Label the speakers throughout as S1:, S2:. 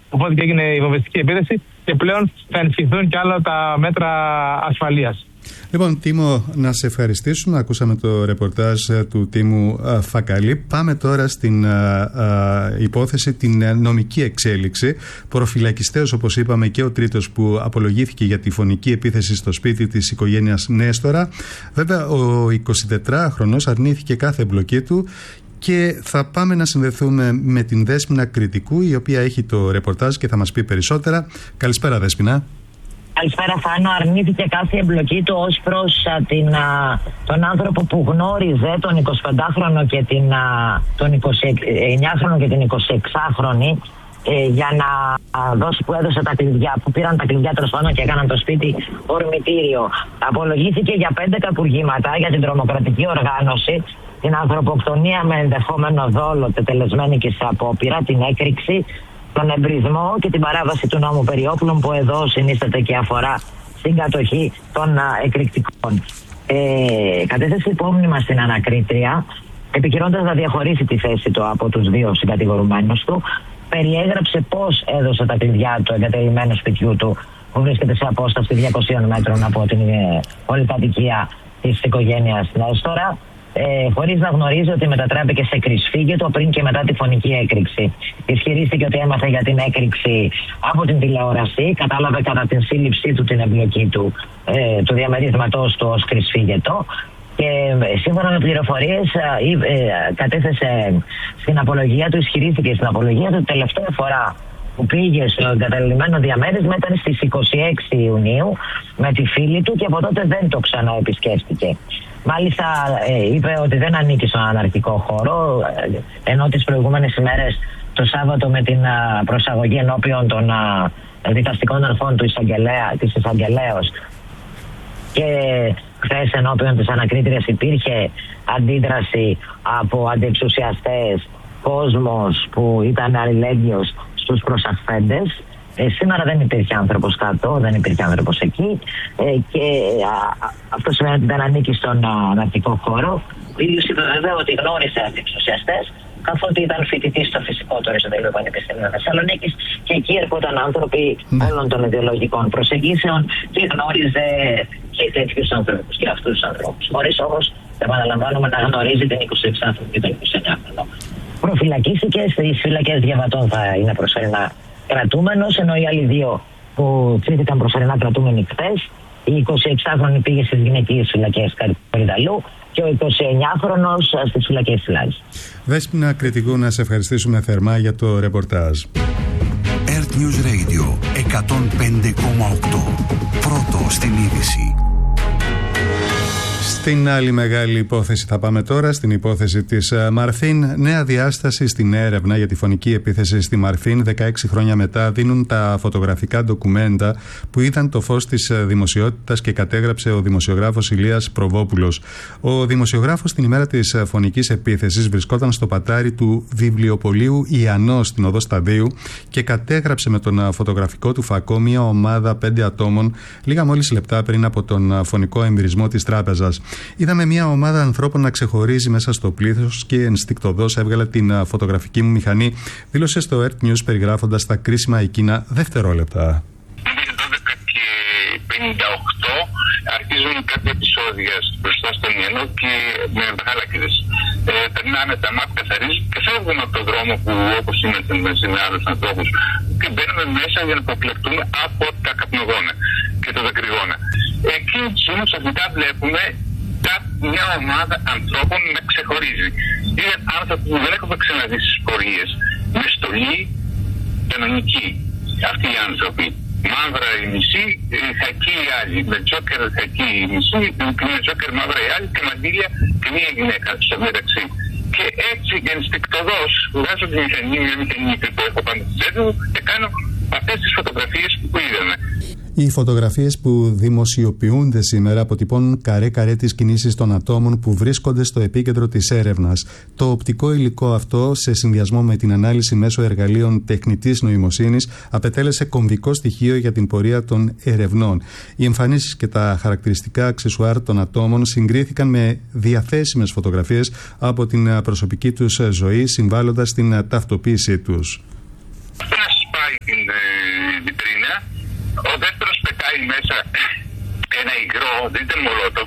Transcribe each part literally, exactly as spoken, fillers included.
S1: Οπότε και έγινε η βομβιστική επίθεση και πλέον θα ενισχυθούν κι άλλα τα μέτρα ασφαλείας.
S2: Λοιπόν, Τίμο, να σε ευχαριστήσουμε. Ακούσαμε το ρεπορτάζ του Τίμου Φακαλή. Πάμε τώρα στην α, α, υπόθεση, την νομική εξέλιξη. Προφυλακιστέος, όπως είπαμε, και ο τρίτος που απολογήθηκε για τη φωνική επίθεση στο σπίτι της οικογένειας Νέστορα. Βέβαια, ο εικοσιτετράχρονος αρνήθηκε κάθε εμπλοκή του. Και θα πάμε να συνδεθούμε με την Δέσποινα Κρητικού, η οποία έχει το ρεπορτάζ και θα μας πει περισσότερα. Καλησπέρα, Δέσποινα.
S3: Καλησπέρα, Φάνο. Αρνήθηκε κάθε εμπλοκή του ως προς α, την, α, τον άνθρωπο που γνώριζε τον εικοσιπεντάχρονο και την, α, τον εικοσιεννιάχρονο και την εικοσιεξάχρονη ε, για να α, δώσει, που έδωσε τα κλειδιά, που πήραν τα κλειδιά τέλος πάντων και έκαναν το σπίτι ορμητήριο. Απολογήθηκε για πέντε καπουργήματα για την τρομοκρατική οργάνωση, την ανθρωποκτονία με ενδεχόμενο δόλο τετελεσμένη και σε απόπειρα, την έκρηξη, τον εμπρισμό και την παράβαση του νόμου περί όπλων, που εδώ συνίσταται και αφορά στην κατοχή των α, εκρηκτικών. Ε, κατέθεσε υπόμνημα στην ανακρίτρια, επιχειρώντας να διαχωρίσει τη θέση του από τους δύο συγκατηγορουμένους του. Περιέγραψε πώς έδωσε τα κλειδιά του εγκατελειμμένου σπιτιού του, που βρίσκεται σε απόσταση διακοσίων μέτρων από την ε, πολυκατοικία της οικογένειας Νέστορα, Ε, χωρίς να γνωρίζει ότι μετατράπηκε σε κρυσφύγετο πριν και μετά τη φωνική έκρηξη. Ισχυρίστηκε ότι έμαθε για την έκρηξη από την τηλεόραση, κατάλαβε κατά την σύλληψή του την εμπλοκή του, ε, του διαμερίσματός του ως κρυσφύγετο και ε, σύμφωνα με πληροφορίες ε, ε, κατέθεσε στην απολογία του, ισχυρίστηκε στην απολογία του, τελευταία φορά που πήγε στο εγκαταλειμμένο διαμέρισμα ήταν στις είκοσι έξι Ιουνίου με τη φίλη του και από τότε δεν το ξαναεπισκέφτηκε. Μάλιστα ε, είπε ότι δεν ανήκει στον αναρχικό χώρο, ε, ενώ τις προηγούμενες ημέρες το Σάββατο με την α, προσαγωγή ενώπιον των α, δικαστικών αρχών του εισαγγελέα, της εισαγγελέως και χθες ενώπιον της ανακρίτριας υπήρχε αντίδραση από αντιεξουσιαστές, κόσμος που ήταν αλληλέγγυος στους προσαχθέντες. Ε, σήμερα δεν υπήρχε άνθρωπος κάτω, δεν υπήρχε άνθρωπος εκεί ε, και α, αυτό σημαίνει ότι δεν ανήκει στον αναρχικό χώρο. Ο ίδιος είπε βέβαια ότι γνώρισε αντιεξουσιαστές, καθότι ήταν φοιτητής στο φυσικό του Αριστοτελείου Πανεπιστημίου Θεσσαλονίκης και εκεί έρχονταν άνθρωποι mm. όλων των ιδεολογικών προσεγγίσεων και γνώριζε και τέτοιους ανθρώπους και αυτούς τους ανθρώπους. Χωρίς όμως, επαναλαμβάνουμε, να γνωρίζει την εικοσιεξάχρονη και τον εικοσιεννιάχρονο. Προφυλακίστηκε στις φυλακές Διαβατών, θα είναι προσωρινά κρατούμενος, ενώ οι άλλοι δύο που κρίθηκαν προσωρινά κρατούμενοι χθες, η εικοσιεξάχρονη πήγε στις γυναικείες φυλακές Καρυποριδαλού και ο εικοσιεννιάχρονος στις φυλακές της Λάρισσας.
S2: Δέσποινα Κρητικού, να σε ευχαριστήσουμε θερμά για το ρεπορτάζ.
S4: Earth News Radio εκατόν πέντε κόμμα οκτώ. Πρώτο στην είδηση.
S2: Στην άλλη μεγάλη υπόθεση θα πάμε τώρα, στην υπόθεση της Μαρφίν. Νέα διάσταση στην έρευνα για τη φωνική επίθεση στη Μαρφίν. δεκαέξι χρόνια μετά δίνουν τα φωτογραφικά ντοκουμέντα που είδαν το φως της δημοσιότητας και κατέγραψε ο δημοσιογράφος Ηλίας Προβόπουλος. Ο δημοσιογράφος την ημέρα της φωνικής επίθεσης βρισκόταν στο πατάρι του βιβλιοπωλείου Ιαννός στην οδό Σταδίου και κατέγραψε με τον φωτογραφικό του φακό μια ομάδα πέντε ατόμων λίγα μόλις λεπτά πριν από τον φωνικό εμβυρισμό της τράπεζας. Είδαμε μια ομάδα ανθρώπων να ξεχωρίζει μέσα στο πλήθος και ενστικτωδώς έβγαλε την φωτογραφική μου μηχανή, δήλωσε στο Earth News περιγράφοντας τα κρίσιμα εκείνα δευτερόλεπτα.
S5: δώδεκα και πενήντα οκτώ αρχίζουν κάποια επεισόδια μπροστά στον Ιαννό και με χαλακίδες. Ε, περνάνε τα μάτια, καθαρίζουν και φεύγουν από τον δρόμο που όπως είμαστε μαζί με άλλους ανθρώπους και μπαίνουμε μέσα για να αποκλεκτούμε από τα καπνογόνα και τα δακρυγόνα. Εκεί όμως αφιτά βλέπουμε μια ομάδα ανθρώπων να ξεχωρίζει. Είναι άνθρωποι που δεν έχουμε ξαναδεί στις πορείες. Με στολή κανονική. Αυτοί οι άνθρωποι. Μαύρα η μισή, χακί οι άλλοι. Με τζόκερ χακί η μισή, με τζόκερ μαύρα οι άλλοι και μαντήλια και μία γυναίκα στο μεταξύ. Και έτσι ενστικτωδώς βγάζω τη μηχανή, μια μηχανή που έχω πάνω στη τσέπη μου και κάνω αυτές τις φωτογραφίες που είδαμε.
S2: Οι φωτογραφίες που δημοσιοποιούνται σήμερα αποτυπώνουν καρέ-καρέ τις κινήσεις των ατόμων που βρίσκονται στο επίκεντρο της έρευνας. Το οπτικό υλικό αυτό, σε συνδυασμό με την ανάλυση μέσω εργαλείων τεχνητής νοημοσύνης, απετέλεσε κομβικό στοιχείο για την πορεία των ερευνών. Οι εμφανίσεις και τα χαρακτηριστικά αξεσουάρ των ατόμων συγκρίθηκαν με διαθέσιμες φωτογραφίες από την προσωπική τους ζωή, συμβάλλοντας στην ταυτοποίησή τους.
S5: Αυτό να σπάει την ε, βιτρίνα. Ο δεύτερος πετάει μέσα ένα υγρό, δεν ήταν μολότο,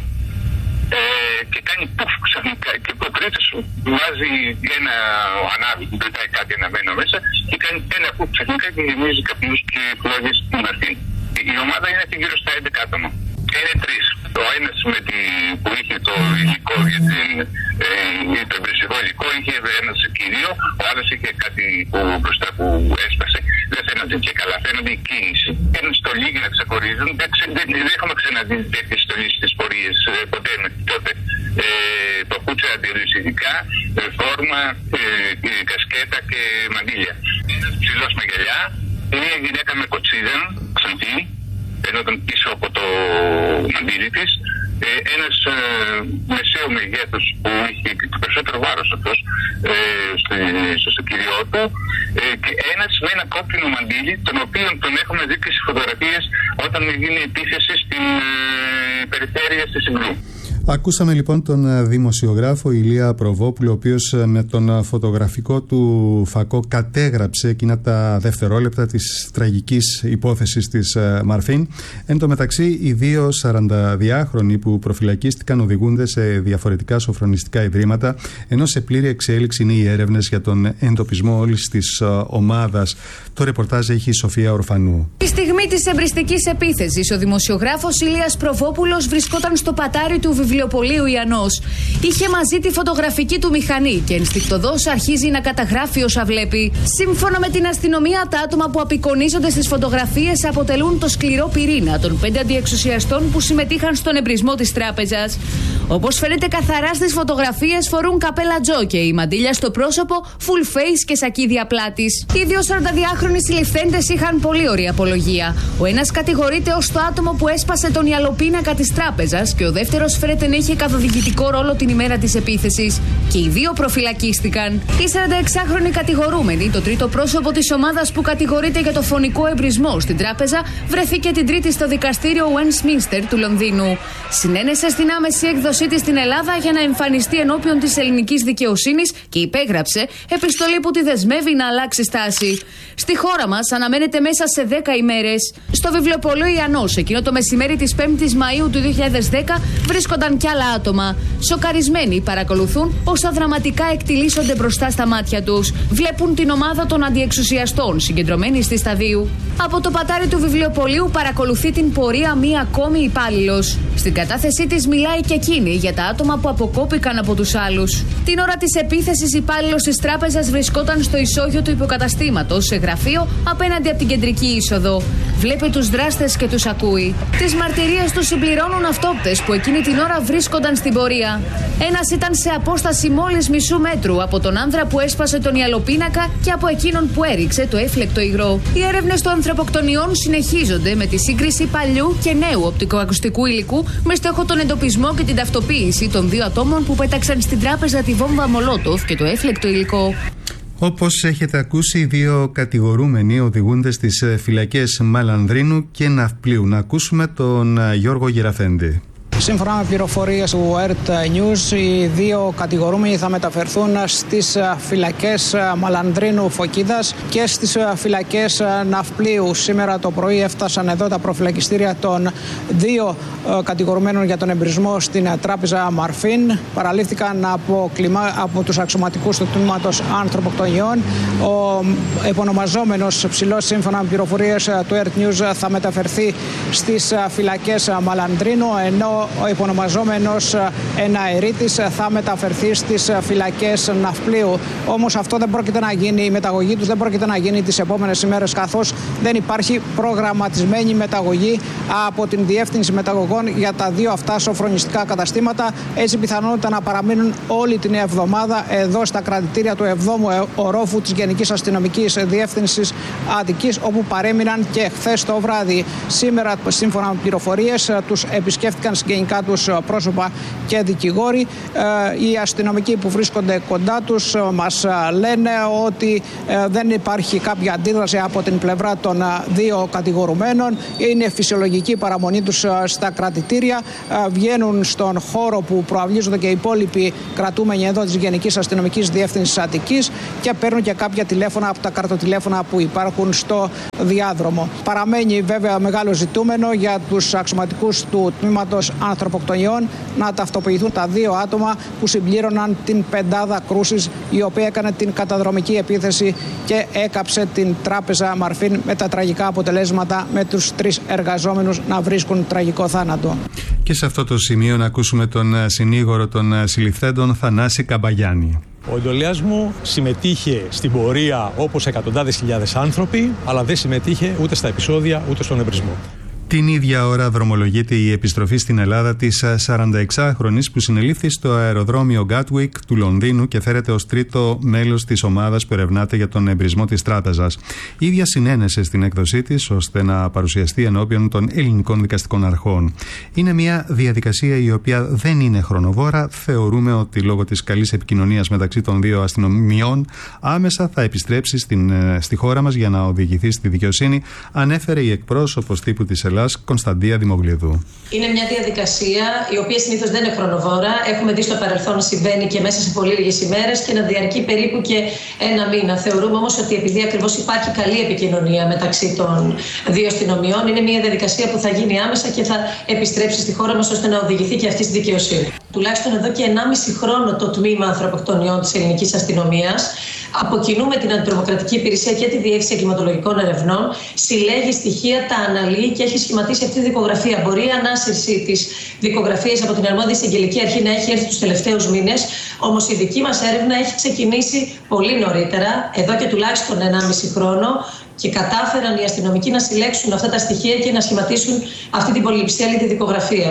S5: ε, και κάνει πουφ ξαφνικά. Και ο τρίτος βάζει ένα ανάβη που πετάει κάτι αναμένο μέσα και κάνει ένα πουφ ξαφνικά και γεμίζει καπνούς και φλόγες στην Μαρθίν. Η ομάδα είναι γύρω στα έντεκα άτομα. Είναι τρεις. Ο ένας με τη, που είχε το υλικό για την, ε, το εμπριστικό υλικό, είχε ένα κυρίο, ο άλλος είχε κάτι που, μπροστά που έσπασε. Δεν φαίνονται και καλά, φαίνονται η κίνηση. Ένα στολή για να ξεχωρίζουν. Δεν, δεν, δεν έχουμε ξαναδεί τέτοιες στολή στις πορείες ε, ποτέ μέχρι τότε. Ε, παπούτσια αντιρρησιδικά, ε, φόρμα, ε, ε, κασκέτα και μαντήλια. Ένας ψηλός με γυαλιά, μια γυναίκα με κοτσίδα, ξανθή, ενώ ήταν πίσω από το μαντήλι της, ε, ένας ε, μεσαίου μεγέθους που είχε το περισσότερο βάρος αυτός ε, στο, στο κυριό του, ε, και ένας με ένα κόκκινο μαντήλι, τον οποίο τον έχουμε δει και στις φωτογραφίες όταν γίνει επίθεση στην ε, περιφέρεια στη Συγκρού.
S2: Ακούσαμε λοιπόν τον δημοσιογράφο Ηλία Προβόπουλο, ο οποίος με τον φωτογραφικό του φακό κατέγραψε εκείνα τα δευτερόλεπτα της τραγικής υπόθεσης της Μαρφίν. Εν τω μεταξύ, οι δύο σαρανταδυάχρονοι που προφυλακίστηκαν οδηγούνται σε διαφορετικά σοφρονιστικά ιδρύματα, ενώ σε πλήρη εξέλιξη είναι οι έρευνες για τον εντοπισμό όλης της ομάδας. Το ρεπορτάζ έχει η Σοφία Ορφανού.
S6: Τη στιγμή της εμπριστικής επίθεσης, ο δημοσιογράφος Ηλίας Προβόπουλος βρισκόταν στο πατάρι του βιβλιοπωλείου Ιαννός. Είχε μαζί τη φωτογραφική του μηχανή και ενστικτωδώς αρχίζει να καταγράφει όσα βλέπει. Σύμφωνα με την αστυνομία, τα άτομα που απεικονίζονται στις φωτογραφίες αποτελούν το σκληρό πυρήνα των πέντε αντιεξουσιαστών που συμμετείχαν στον εμπρισμό της τράπεζας. Όπως φαίνεται καθαρά στις φωτογραφίες, φορούν καπέλα τζόκεϊ, μαντήλια στο πρόσωπο, full face και σακίδια πλάτης. Οι δύο σαρανταδυάχρονοι συλληφθέντες είχαν πολύ ωραία απολογία. Ο ένας κατηγορείται ως το άτομο που έσπασε τον ιαλοπίνακα της τράπεζας και ο δεύτερος φέρεται να είχε καθοδηγητικό ρόλο την ημέρα της επίθεσης. Και οι δύο προφυλακίστηκαν. Οι σαρανταεξάχρονοι κατηγορούμενοι, το τρίτο πρόσωπο της ομάδας που κατηγορείται για το φωνικό εμπρισμό στην τράπεζα, βρέθηκε την Τρίτη στο δικαστήριο Westminster του Λονδίνου. Συνένεσε στην άμεση έκδοσή της στην Ελλάδα για να εμφανιστεί ενώπιον της ελληνικής δικαιοσύνης και υπέγραψε επιστολή που τη δεσμεύει να αλλάξει στάση. Στη χώρα μας αναμένεται μέσα σε δέκα ημέρες. Στο βιβλιοπωλείο Ιαννός, εκείνο το μεσημέρι της πέμπτης Μαΐου του δύο χιλιάδες δέκα, βρίσκονταν κι άλλα άτομα. Σοκαρισμένοι παρακολουθούν όσα δραματικά εκτιλήσονται μπροστά στα μάτια τους. Βλέπουν την ομάδα των αντιεξουσιαστών συγκεντρωμένη στη Σταδίου. Από το πατάρι του βιβλιοπωλείου παρακολουθεί την πορεία μία ακόμη υπάλληλος. Στην κατάθεσή της μιλάει και εκείνη για τα άτομα που αποκόπηκαν από τους άλλους. Την ώρα της επίθεσης, υπάλληλος της τράπεζας βρισκόταν στο ισόγειο του υποκαταστήματος, σε γραφείο απέναντι από την κεντρική είσοδο. Βλέπει τους δράστες και τους ακούει. Τις μαρτυρίες του συμπληρώνουν αυτόπτες που εκείνη την ώρα βρίσκονταν στην πορεία. Ένας ήταν σε απόσταση μόλις μισού μέτρου από τον άνδρα που έσπασε τον ιαλοπίνακα και από εκείνον που έριξε το έφλεκτο υγρό. Οι έρευνες των ανθρωποκτονιών συνεχίζονται με τη σύγκριση παλιού και νέου οπτικοακουστικού υλικού με στόχο τον εντοπισμό και την ταυτοποίηση των δύο ατόμων που πέταξαν στην τράπεζα τη βόμβα Μολότοφ και το έφλεκτο υλικό.
S2: Όπως έχετε ακούσει, οι δύο κατηγορούμενοι οδηγούνται στις φυλακές Μαλανδρίνου και Ναυπλίου. Να ακούσουμε τον Γιώργο Γεραφέντη.
S7: Σύμφωνα με πληροφορίες του ΕΡΤ News, οι δύο κατηγορούμενοι θα μεταφερθούν στις φυλακές Μαλανδρίνου Φωκίδας και στις φυλακές Ναυπλίου. Σήμερα το πρωί έφτασαν εδώ τα προφυλακιστήρια των δύο κατηγορουμένων για τον εμπρισμό στην τράπεζα Μαρφίν. Παραλήφθηκαν από, κλιμα... από τους αξιωματικούς του τμήματος ανθρωποκτονιών. Ο επωνομαζόμενος ψηλός, σύμφωνα με πληροφορίες του ΕΡΤ News, θα μεταφερθεί στις φυλακές Μαλανδρίνου, ενώ ο υπονομαζόμενος εναερίτης θα μεταφερθεί στις φυλακές Ναυπλίου. Όμως αυτό δεν πρόκειται να γίνει, η μεταγωγή του δεν πρόκειται να γίνει τις επόμενες ημέρες, καθώς δεν υπάρχει προγραμματισμένη μεταγωγή από την Διεύθυνση Μεταγωγών για τα δύο αυτά σοφρονιστικά καταστήματα. Έτσι, πιθανότητα να παραμείνουν όλη την εβδομάδα εδώ στα κρατητήρια του εβδόμου ορόφου της Γενικής Αστυνομικής Διεύθυνσης Αττικής, όπου παρέμειναν και χθες το βράδυ. Σήμερα, σύμφωνα με πληροφορίες, τους επισκέφτηκαν συγγενικά τους πρόσωπα και δικηγόροι. Οι αστυνομικοί που βρίσκονται κοντά τους μας λένε ότι δεν υπάρχει κάποια αντίδραση από την πλευρά των δύο κατηγορουμένων. Είναι φυσιολογική παραμονή τους στα κρατητήρια. Βγαίνουν στον χώρο που προαυλίζονται και οι υπόλοιποι κρατούμενοι εδώ της Γενικής Αστυνομικής Διεύθυνσης Αττικής και παίρνουν και κάποια τηλέφωνα από τα καρτοτηλέφωνα που υπάρχουν στο διάδρομο. Παραμένει βέβαια μεγάλο ζητούμενο για τους αξιωματικούς του τμήματος ανθρωποκτονιών να ταυτοποιηθούν τα δύο άτομα που συμπλήρωναν την πεντάδα κρούσης, η οποία έκανε την καταδρομική επίθεση και έκαψε την τράπεζα Μαρφίν, με τα τραγικά αποτελέσματα, με τους τρεις εργαζόμενους να βρίσκουν τραγικό θάνατο.
S2: Και σε αυτό το σημείο να ακούσουμε τον συνήγορο των συλληφθέντων, Θανάση Καμπαγιάννη.
S8: Ο εντολέας μου συμμετείχε στην πορεία όπως εκατοντάδες χιλιάδες άνθρωποι, αλλά δεν συμμετείχε ούτε στα επεισόδια ούτε στον εμπρισμό.
S2: Την ίδια ώρα δρομολογείται η επιστροφή στην Ελλάδα της σαρανταεξάχρονης που συνελήφθη στο αεροδρόμιο Gatwick του Λονδίνου και φέρεται ως τρίτο μέλος της ομάδας που ερευνάται για τον εμπρισμό της τράπεζας. Η ίδια συνένεσε στην έκδοσή της ώστε να παρουσιαστεί ενώπιον των ελληνικών δικαστικών αρχών. Είναι μια διαδικασία η οποία δεν είναι χρονοβόρα. Θεωρούμε ότι λόγω της καλής επικοινωνίας μεταξύ των δύο αστυνομιών άμεσα θα επιστρέψει στην, στη χώρα μας για να οδηγηθεί στη δικαιοσύνη, ανέφερε η εκπρόσωπος τύπου της Ελλάδας, Κωνσταντία Δημογλίδου.
S9: Είναι μια διαδικασία η οποία συνήθως δεν είναι χρονοβόρα. Έχουμε δει στο παρελθόν να συμβαίνει και μέσα σε πολύ λίγες ημέρες και να διαρκεί περίπου και ένα μήνα. Θεωρούμε όμως ότι επειδή ακριβώς υπάρχει καλή επικοινωνία μεταξύ των δύο αστυνομιών, είναι μια διαδικασία που θα γίνει άμεσα και θα επιστρέψει στη χώρα μας ώστε να οδηγηθεί και αυτή στη δικαιοσύνη. Τουλάχιστον εδώ και ενάμιση χρόνο το τμήμα ανθρωποκτονιών της ελληνικής αστυνομίας, από κοινού με την Αντιτρομοκρατική Υπηρεσία και τη Διεύθυνση Εγκληματολογικών Ερευνών, συλλέγει στοιχεία, τα αναλύει και έχει σχηματίσει αυτή τη δικογραφία. Μπορεί η ανάσυρση της δικογραφίας από την αρμόδια εισαγγελική αρχή να έχει έρθει τους τελευταίους μήνες, όμως η δική μας έρευνα έχει ξεκινήσει πολύ νωρίτερα, εδώ και τουλάχιστον ενάμιση χρόνο, και κατάφεραν οι αστυνομικοί να συλλέξουν αυτά τα στοιχεία και να σχηματίσουν αυτή την πολυψέλιδη δικογραφία.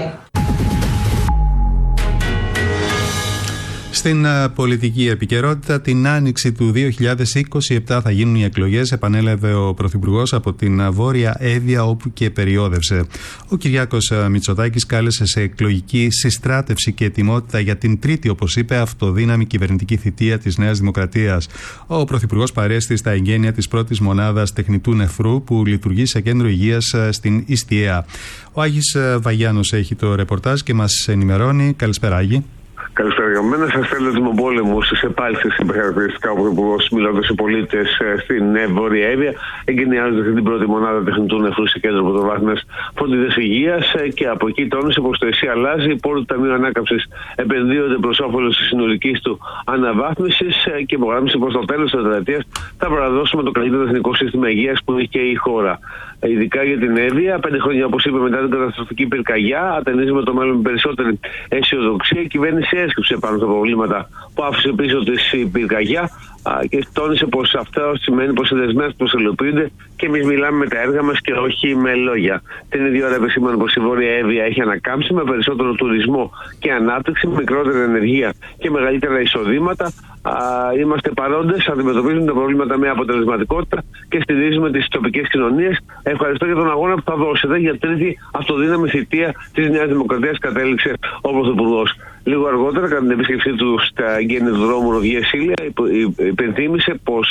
S2: Στην πολιτική επικαιρότητα, την άνοιξη του δύο χιλιάδες είκοσι επτά θα γίνουν οι εκλογές, επανέλαβε ο Πρωθυπουργός από την Βόρεια Εύβοια, όπου και περιόδευσε. Ο Κυριάκος Μητσοτάκης κάλεσε σε εκλογική συστράτευση και ετοιμότητα για την τρίτη, όπως είπε, αυτοδύναμη κυβερνητική θητεία της Νέας Δημοκρατίας. Ο Πρωθυπουργός παρέστη στα εγγένεια της πρώτης μονάδας τεχνητού νεφρού που λειτουργεί σε κέντρο υγείας στην Ιστιαία. Ο Άγης Βαγιάνος έχει το ρεπορτάζ και μας ενημερώνει. Καλησπέρα, Άγη.
S10: Καλησπέρα για μένα. Σας θέλω έτοιμο πόλεμο στις επάλξεις χαρακτηριστικά ο Πρωθυπουργός, μιλώντας σε πολίτες στην Βόρεια Εύβοια, εγκαινιάζοντας την πρώτη μονάδα τεχνητού νεφρού σε κέντρο πρωτοβάθμιας φροντίδας υγείας και από εκεί τόνισε πως το ΕΣΥ αλλάζει. Οι πόροι του Ταμείου Ανάκαμψης επενδύονται προς όφελος της συνολικής του αναβάθμισης και υπογράμμισε πως στο τέλος της τετραετίας θα παραδώσουμε το καλύτερο εθνικό σύστημα υγείας που είχε η χώρα. Ειδικά για την Εύβοια, πέντε χρόνια, όπως είπε, μετά την καταστροφική πυρκαγιά, ατενίζει με το μέλλον με περισσότερη αισιοδοξία. Η κυβέρνηση έσκυψε πάνω στα προβλήματα που άφησε πίσω της η πυρκαγιά και τόνισε πως αυτό σημαίνει πως οι δεσμεύσεις προσελοποιούνται και εμείς μιλάμε με τα έργα μας και όχι με λόγια. Την ίδια ώρα επισήμανε πως η Βόρεια Εύβοια έχει ανακάμψει με περισσότερο τουρισμό και ανάπτυξη, μικρότερη ενεργεία και μεγαλύτερα εισοδήματα. Α, είμαστε παρόντες, αντιμετωπίζουμε τα προβλήματα με αποτελεσματικότητα και στηρίζουμε τις τοπικές κοινωνίες. Ευχαριστώ για τον αγώνα που θα δώσετε για τρίτη αυτοδύναμη θητεία της Νέας Δημοκρατίας, κατέληξε ο Πρωθυπουργός. Λίγο αργότερα, κατά την επίσκεψή του στα εγγένεια του δρόμου Ροδιέ-Σίλια, υπενθύμησε πως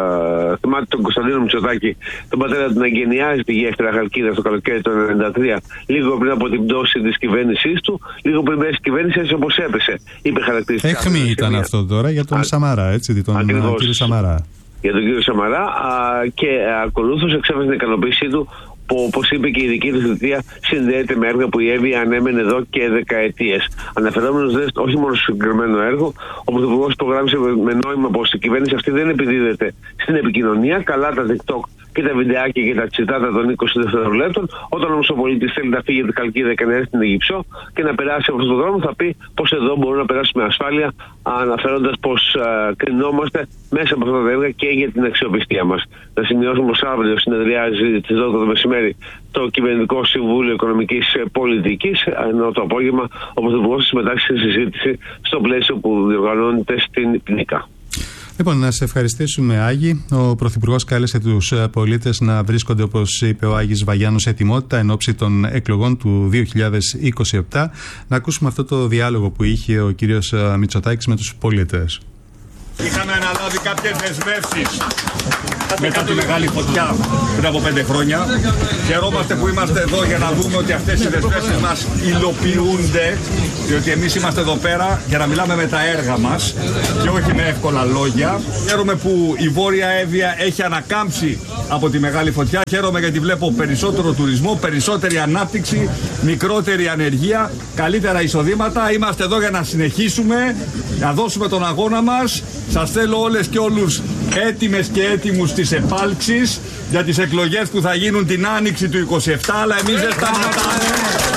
S10: ε, θυμάται τον Κωνσταντίνο Μητσοτάκη, τον πατέρα του, να εγκαινιάζει τη γέφυρα Χαλκίδα στο καλοκαίρι του χίλια εννιακόσια ενενήντα τρία, λίγο πριν από την πτώση της κυβέρνησής του, λίγο πριν πέσει η κυβέρνηση, έτσι όπως έπεσε. Είπε χαρακτηριστικά.
S2: Έχμη ήταν αυτό τώρα για τον Α, Σαμαρά, έτσι, τον κύριο Σαμαρά.
S10: Για τον κύριο Σαμαρά α, και ακολούθως εξέφρασε την ικανοποίησή του που, όπως είπε και η δική του θητεία, συνδέεται με έργα που η Εύβοια ανέμενε εδώ και δεκαετίες. Αναφερόμενος δε όχι μόνο στο συγκεκριμένο έργο, ο Πρωθυπουργός υπογράμμισε με νόημα πως η κυβέρνηση αυτή δεν επιδίδεται στην επικοινωνία. Καλά τα TikTok και τα βιντεάκια και τα τσιτάτα των είκοσι δευτερολέπτων. Όταν όμως ο πολίτης θέλει να φύγει από την Καλκίδα και να έρθει στην Αιγυψό και να περάσει από αυτόν τον δρόμο, θα πει πως εδώ μπορούμε να περάσουμε ασφάλεια, αναφέροντας πως α, κρινόμαστε μέσα από αυτά τα έργα και για την αξιοπιστία μας. Να σημειώσουμε πως αύριο συνεδριάζει τις δώδεκα το μεσημέρι το Κυβερνητικό Συμβούλιο Οικονομικής Πολιτικής, ενώ το απόγευμα ο Πρωθυπουργός συμμετάσχει στη συζήτηση στο πλαίσιο που διοργανώνεται στην Πνίκα.
S2: Λοιπόν, να σε ευχαριστήσουμε, Άγη. Ο Πρωθυπουργός κάλεσε τους πολίτες να βρίσκονται, όπως είπε ο Άγης Βαγιάννος, σε ετοιμότητα εν ώψη των εκλογών του δύο χιλιάδες είκοσι επτά. Να ακούσουμε αυτό το διάλογο που είχε ο κύριος Μητσοτάκης με τους πολίτες.
S11: Είχαμε αναλάβει κάποιες δεσμεύσεις μετά τη μεγάλη φωτιά πριν από πέντε χρόνια. Χαιρόμαστε που είμαστε εδώ για να δούμε ότι αυτές οι δεσμεύσεις μας υλοποιούνται, διότι εμείς είμαστε εδώ πέρα για να μιλάμε με τα έργα μας και όχι με εύκολα λόγια. Χαίρομαι που η Βόρεια Εύβοια έχει ανακάμψει από τη μεγάλη φωτιά. Χαίρομαι γιατί βλέπω περισσότερο τουρισμό, περισσότερη ανάπτυξη, μικρότερη ανεργία, καλύτερα εισοδήματα. Είμαστε εδώ για να συνεχίσουμε, να δώσουμε τον αγώνα μας. Σας θέλω όλες και όλους έτοιμες και έτοιμους στις επάλξεις για τις εκλογές που θα γίνουν την Άνοιξη του είκοσι επτά, αλλά εμείς δεν σταματάμε.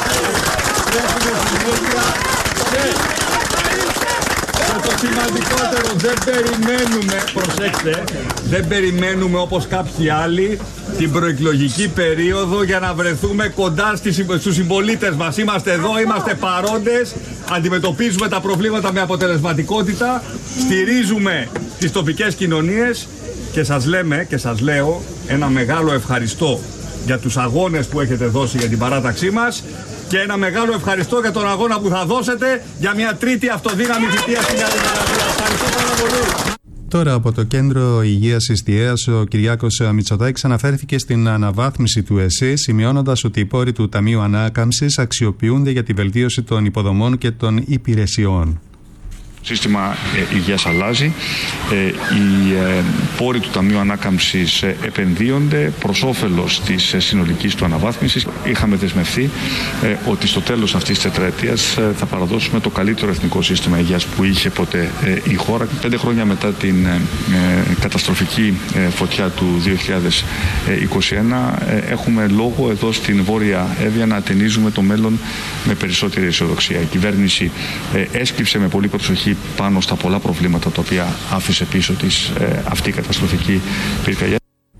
S11: Και το σημαντικότερο, δεν περιμένουμε, προσέξτε, δεν περιμένουμε όπως κάποιοι άλλοι την προεκλογική περίοδο για να βρεθούμε κοντά στους συμπολίτες μας. Είμαστε εδώ, είμαστε παρόντες, αντιμετωπίζουμε τα προβλήματα με αποτελεσματικότητα, στηρίζουμε τις τοπικές κοινωνίες και σας λέμε και σας λέω ένα μεγάλο ευχαριστώ για τους αγώνες που έχετε δώσει για την παράταξή μας και ένα μεγάλο ευχαριστώ για τον αγώνα που θα δώσετε για μια τρίτη αυτοδύναμη θητεία στην Νέα Δημοκρατία. Ευχαριστώ πάρα πολύ.
S2: Τώρα από το Κέντρο Υγείας Ιστιαίας, ο Κυριάκος Μητσοτάκης αναφέρθηκε στην αναβάθμιση του ΕΣΥ, σημειώνοντας ότι οι πόροι του Ταμείου Ανάκαμψης αξιοποιούνται για τη βελτίωση των υποδομών και των υπηρεσιών.
S12: Το σύστημα ε, υγείας αλλάζει, ε, οι ε, πόροι του Ταμείου Ανάκαμψης ε, επενδύονται προς όφελος της ε, συνολικής του αναβάθμισης. Είχαμε δεσμευθεί ε, ότι στο τέλος αυτής της τετραετίας ε, θα παραδώσουμε το καλύτερο εθνικό σύστημα υγείας που είχε ποτέ ε, η χώρα. Πέντε χρόνια μετά την ε, ε, καταστροφική ε, φωτιά του δύο χιλιάδες είκοσι ένα ε, έχουμε λόγο εδώ στην Βόρεια Εύβοια να ατενίζουμε το μέλλον με περισσότερη αισιοδοξία. Η κυβέρνηση ε, έσκυψε με πολύ προσοχή πάνω στα πολλά προβλήματα τα οποία άφησε πίσω της ε, αυτή η καταστροφική πυρκαγιά.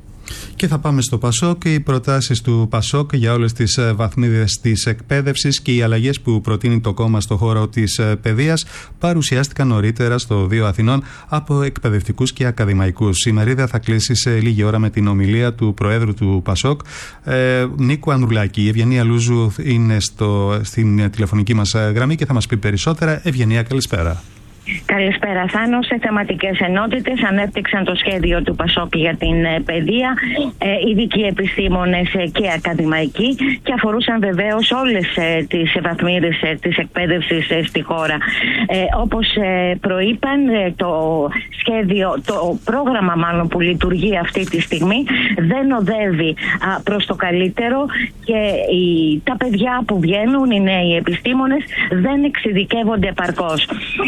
S2: Και θα πάμε στο ΠΑΣΟΚ. Οι προτάσεις του ΠΑΣΟΚ για όλες τις βαθμίδες της εκπαίδευσης και οι αλλαγές που προτείνει το κόμμα στο χώρο της παιδείας παρουσιάστηκαν νωρίτερα στο Δίο Αθηνών από εκπαιδευτικούς και ακαδημαϊκούς. Η μερίδα θα κλείσει σε λίγη ώρα με την ομιλία του Προέδρου του ΠΑΣΟΚ, ε, Νίκου Ανδρουλάκη. Η Ευγενία Λούζου είναι στο, στην τηλεφωνική μας γραμμή και θα μας πει περισσότερα. Ευγενία, καλησπέρα.
S13: Καλησπέρα, Θάνο. Σε θεματικές ενότητες ανέπτυξαν το σχέδιο του ΠΑΣΟΚ για την παιδεία, ε, ειδικοί επιστήμονες ε, και ακαδημαϊκοί, και αφορούσαν βεβαίως όλες ε, τις βαθμίδες ε, της εκπαίδευσης ε, στη χώρα. Ε, όπως ε, προείπαν, ε, το σχέδιο, το πρόγραμμα μάλλον που λειτουργεί αυτή τη στιγμή δεν οδεύει α, προς το καλύτερο και οι, τα παιδιά που βγαίνουν, οι νέοι επιστήμονες, δεν εξειδικεύονται επαρκώς.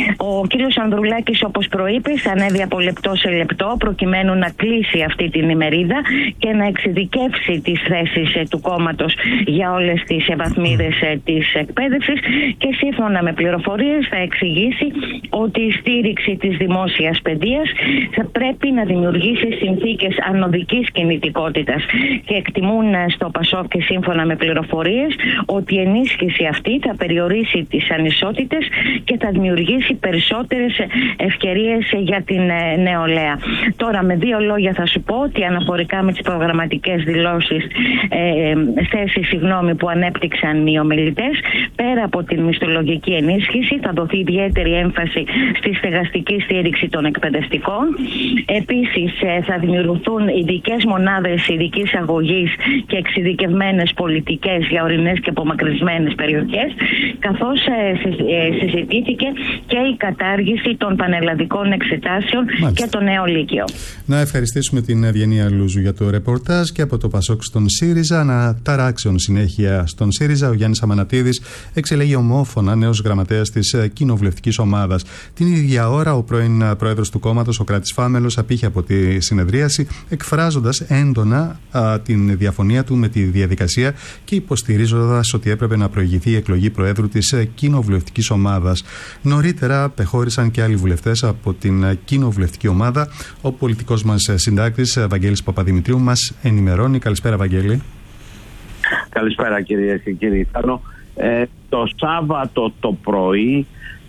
S13: Ο κύριος Ανδρουλάκης, όπως προείπες, ανέβη από λεπτό σε λεπτό προκειμένου να κλείσει αυτή την ημερίδα και να εξειδικεύσει τις θέσεις του κόμματος για όλες τις βαθμίδες της εκπαίδευσης, και σύμφωνα με πληροφορίες θα εξηγήσει ότι η στήριξη της δημόσιας παιδείας θα πρέπει να δημιουργήσει συνθήκες ανωδικής κινητικότητας, και εκτιμούν στο ΠΑΣΟΚ και σύμφωνα με πληροφορίες ότι η ενίσχυση αυτή θα περιορίσει τις ανισότητες και θα δημιουργήσει περισσότερες ευκαιρίες για την νεολαία. Τώρα, με δύο λόγια θα σου πω ότι αναφορικά με τις προγραμματικές δηλώσεις, ε, θέσεις συγγνώμη, που ανέπτυξαν οι ομιλητές, πέρα από την μισθολογική ενίσχυση θα δοθεί ιδιαίτερη έμφαση στη στεγαστική στήριξη των εκπαιδευτικών. Επίσης ε, θα δημιουργηθούν ειδικές μονάδες ειδικής αγωγής και εξειδικευμένες πολιτικές για ορεινές και απομακρυσμένες περιοχές, καθώς ε, ε, συζητήθηκε και η κατάργηση των πανελλαδικών εξετάσεων. Μάλιστα. Και το νέο λύκειο.
S2: Να ευχαριστήσουμε την Ευγενία Λούζου για το ρεπορτάζ. Και από το ΠΑΣΟΚ στον ΣΥΡΙΖΑ, αναταράξεων συνέχεια στον ΣΥΡΙΖΑ, ο Γιάννης Αμανατίδης εξελέγει ομόφωνα νέος γραμματέας της κοινοβουλευτικής ομάδας. Την ίδια ώρα, ο πρώην πρόεδρος του κόμματος, ο Κράτης Φάμελος, απήχε από τη συνεδρίαση, εκφράζοντας έντονα α, την διαφωνία του με τη διαδικασία και υποστηρίζοντας ότι έπρεπε να προηγηθεί η εκλογή προέδρου της κοινοβουλευτικής ομάδας. Νωρίτερα πεχώρησαν και άλλοι βουλευτές από την κοινοβουλευτική ομάδα. Ο πολιτικός μας συντάκτης Βαγγέλης Παπαδημητρίου μας ενημερώνει. Καλησπέρα, Βαγγέλη.
S14: Καλησπέρα, κυρίες και κύριοι. Ε, το Σάββατο το πρωί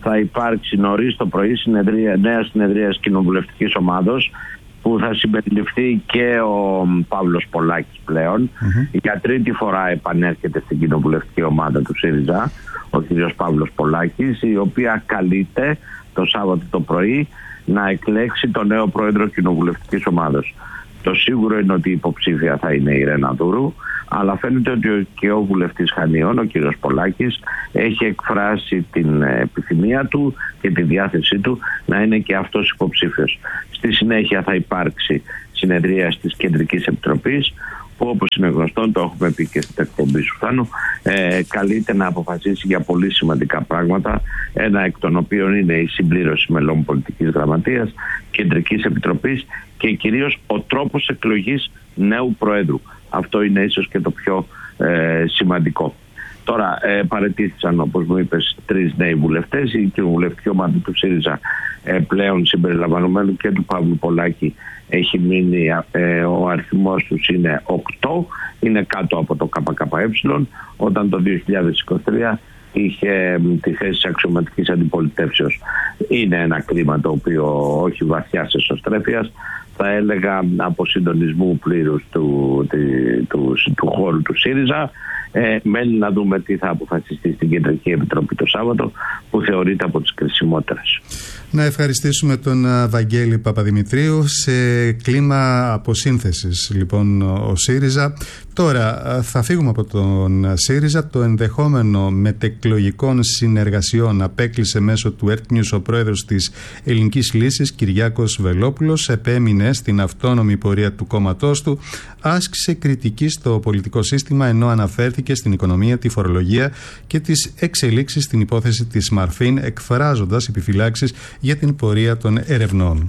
S14: θα υπάρξει νωρίς το πρωί συνεδρία, νέα συνεδρία κοινοβουλευτικής ομάδος, που θα συμπεριληφθεί και ο Παύλος Πολάκης πλέον. Mm-hmm. Για τρίτη φορά επανέρχεται στην κοινοβουλευτική ομάδα του ΣΥΡΙΖΑ ο κ. Παύλος Πολάκης, η οποία καλείται το Σάββατο το πρωί να εκλέξει τον νέο πρόεδρο κοινοβουλευτικής ομάδας. Το σίγουρο είναι ότι η υποψήφια θα είναι η Ρένα Δούρου, αλλά φαίνεται ότι και ο βουλευτής Χανίων, ο κ. Πολάκης, έχει εκφράσει την επιθυμία του και τη διάθεσή του να είναι και αυτός υποψήφιος. Στη συνέχεια θα υπάρξει συνεδρία της Κεντρικής Επιτροπής, που όπως είναι γνωστό, το έχουμε πει και στην εκπομπή σου Θάνο, ε, καλείται να αποφασίσει για πολύ σημαντικά πράγματα, ένα εκ των οποίων είναι η συμπλήρωση μελών πολιτικής γραμματείας, Κεντρικής Επιτροπής και κυρίως ο τρόπος εκλογής νέου Προέδρου. Αυτό είναι ίσως και το πιο ε, σημαντικό. Τώρα ε, παραιτήθησαν, όπως μου είπες, τρεις νέοι βουλευτές. Η κοινοβουλευτική ομάδα του ΣΥΡΙΖΑ ε, πλέον συμπεριλαμβανομένου και του Παύλου Πολάκη έχει μείνει, ε, ο αριθμός τους είναι οκτώ, είναι κάτω από το ΚΚΕ, όταν το δύο χιλιάδες είκοσι τρία είχε τη θέση της αξιωματικής αντιπολιτεύσεως. Είναι ένα κλίμα το οποίο όχι βαθιά εσωστρέφειας, θα έλεγα από συντονισμού πλήρους του, του, του, του χώρου του ΣΥΡΙΖΑ. Ε, μένει να δούμε τι θα αποφασιστεί στην Κεντρική Επιτροπή το Σάββατο, που θεωρείται από τις κρισιμότερες.
S2: Να ευχαριστήσουμε τον Βαγγέλη Παπαδημητρίου. Σε κλίμα αποσύνθεσης λοιπόν ο ΣΥΡΙΖΑ. Τώρα θα φύγουμε από τον ΣΥΡΙΖΑ. Το ενδεχόμενο μετεκλογικών συνεργασιών απέκλεισε μέσω του Earth News ο πρόεδρος της Ελληνικής Λύσης, Κυριάκος Βελόπουλος. Επέμεινε στην αυτόνομη πορεία του κόμματός του, άσκησε κριτική στο πολιτικό σύστημα, ενώ αναφέρθηκε στην οικονομία, τη φορολογία και τις εξελίξεις στην υπόθεση της Μαρφίν, εκφράζοντας επιφυλάξεις για την πορεία των ερευνών.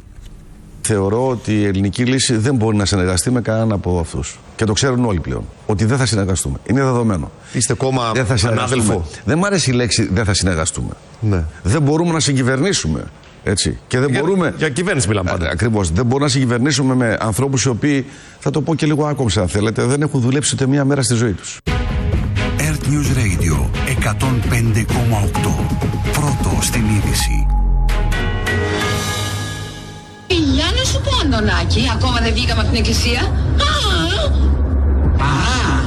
S15: Θεωρώ ότι η Ελληνική Λύση δεν μπορεί να συνεργαστεί με κανέναν από αυτούς. Και το ξέρουν όλοι πλέον. Ότι δεν θα συνεργαστούμε. Είναι δεδομένο.
S16: Είστε κόμμα ανάδελφο.
S15: Δεν μου αρέσει η λέξη δεν θα συνεργαστούμε.
S16: Ναι.
S15: Δεν μπορούμε να συγκυβερνήσουμε. Έτσι. Και δεν
S16: για,
S15: μπορούμε.
S16: Για κυβέρνηση μιλάμε πάντα.
S15: Ακριβώς. Δεν μπορούμε να συγκυβερνήσουμε με ανθρώπους οι οποίοι, θα το πω και λίγο άκομψα αν θέλετε, δεν έχουν δουλέψει ούτε μία μέρα στη ζωή τους.
S4: Earth News Radio εκατόν πέντε κόμμα οκτώ. Πρώτο στην είδηση.
S17: Για να σου πω, Αντωνάκη, ακόμα δεν βγήκαμε από την εκκλησία. Α!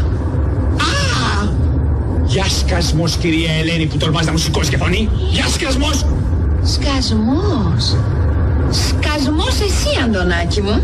S17: Α! Α!
S18: Γεια σκασμός, κυρία Ελένη, που τολμάς να μου σηκώσει και φωνή. Γεια σκασμός!
S17: Σκασμός. Σκασμός εσύ, Αντωνάκη μου.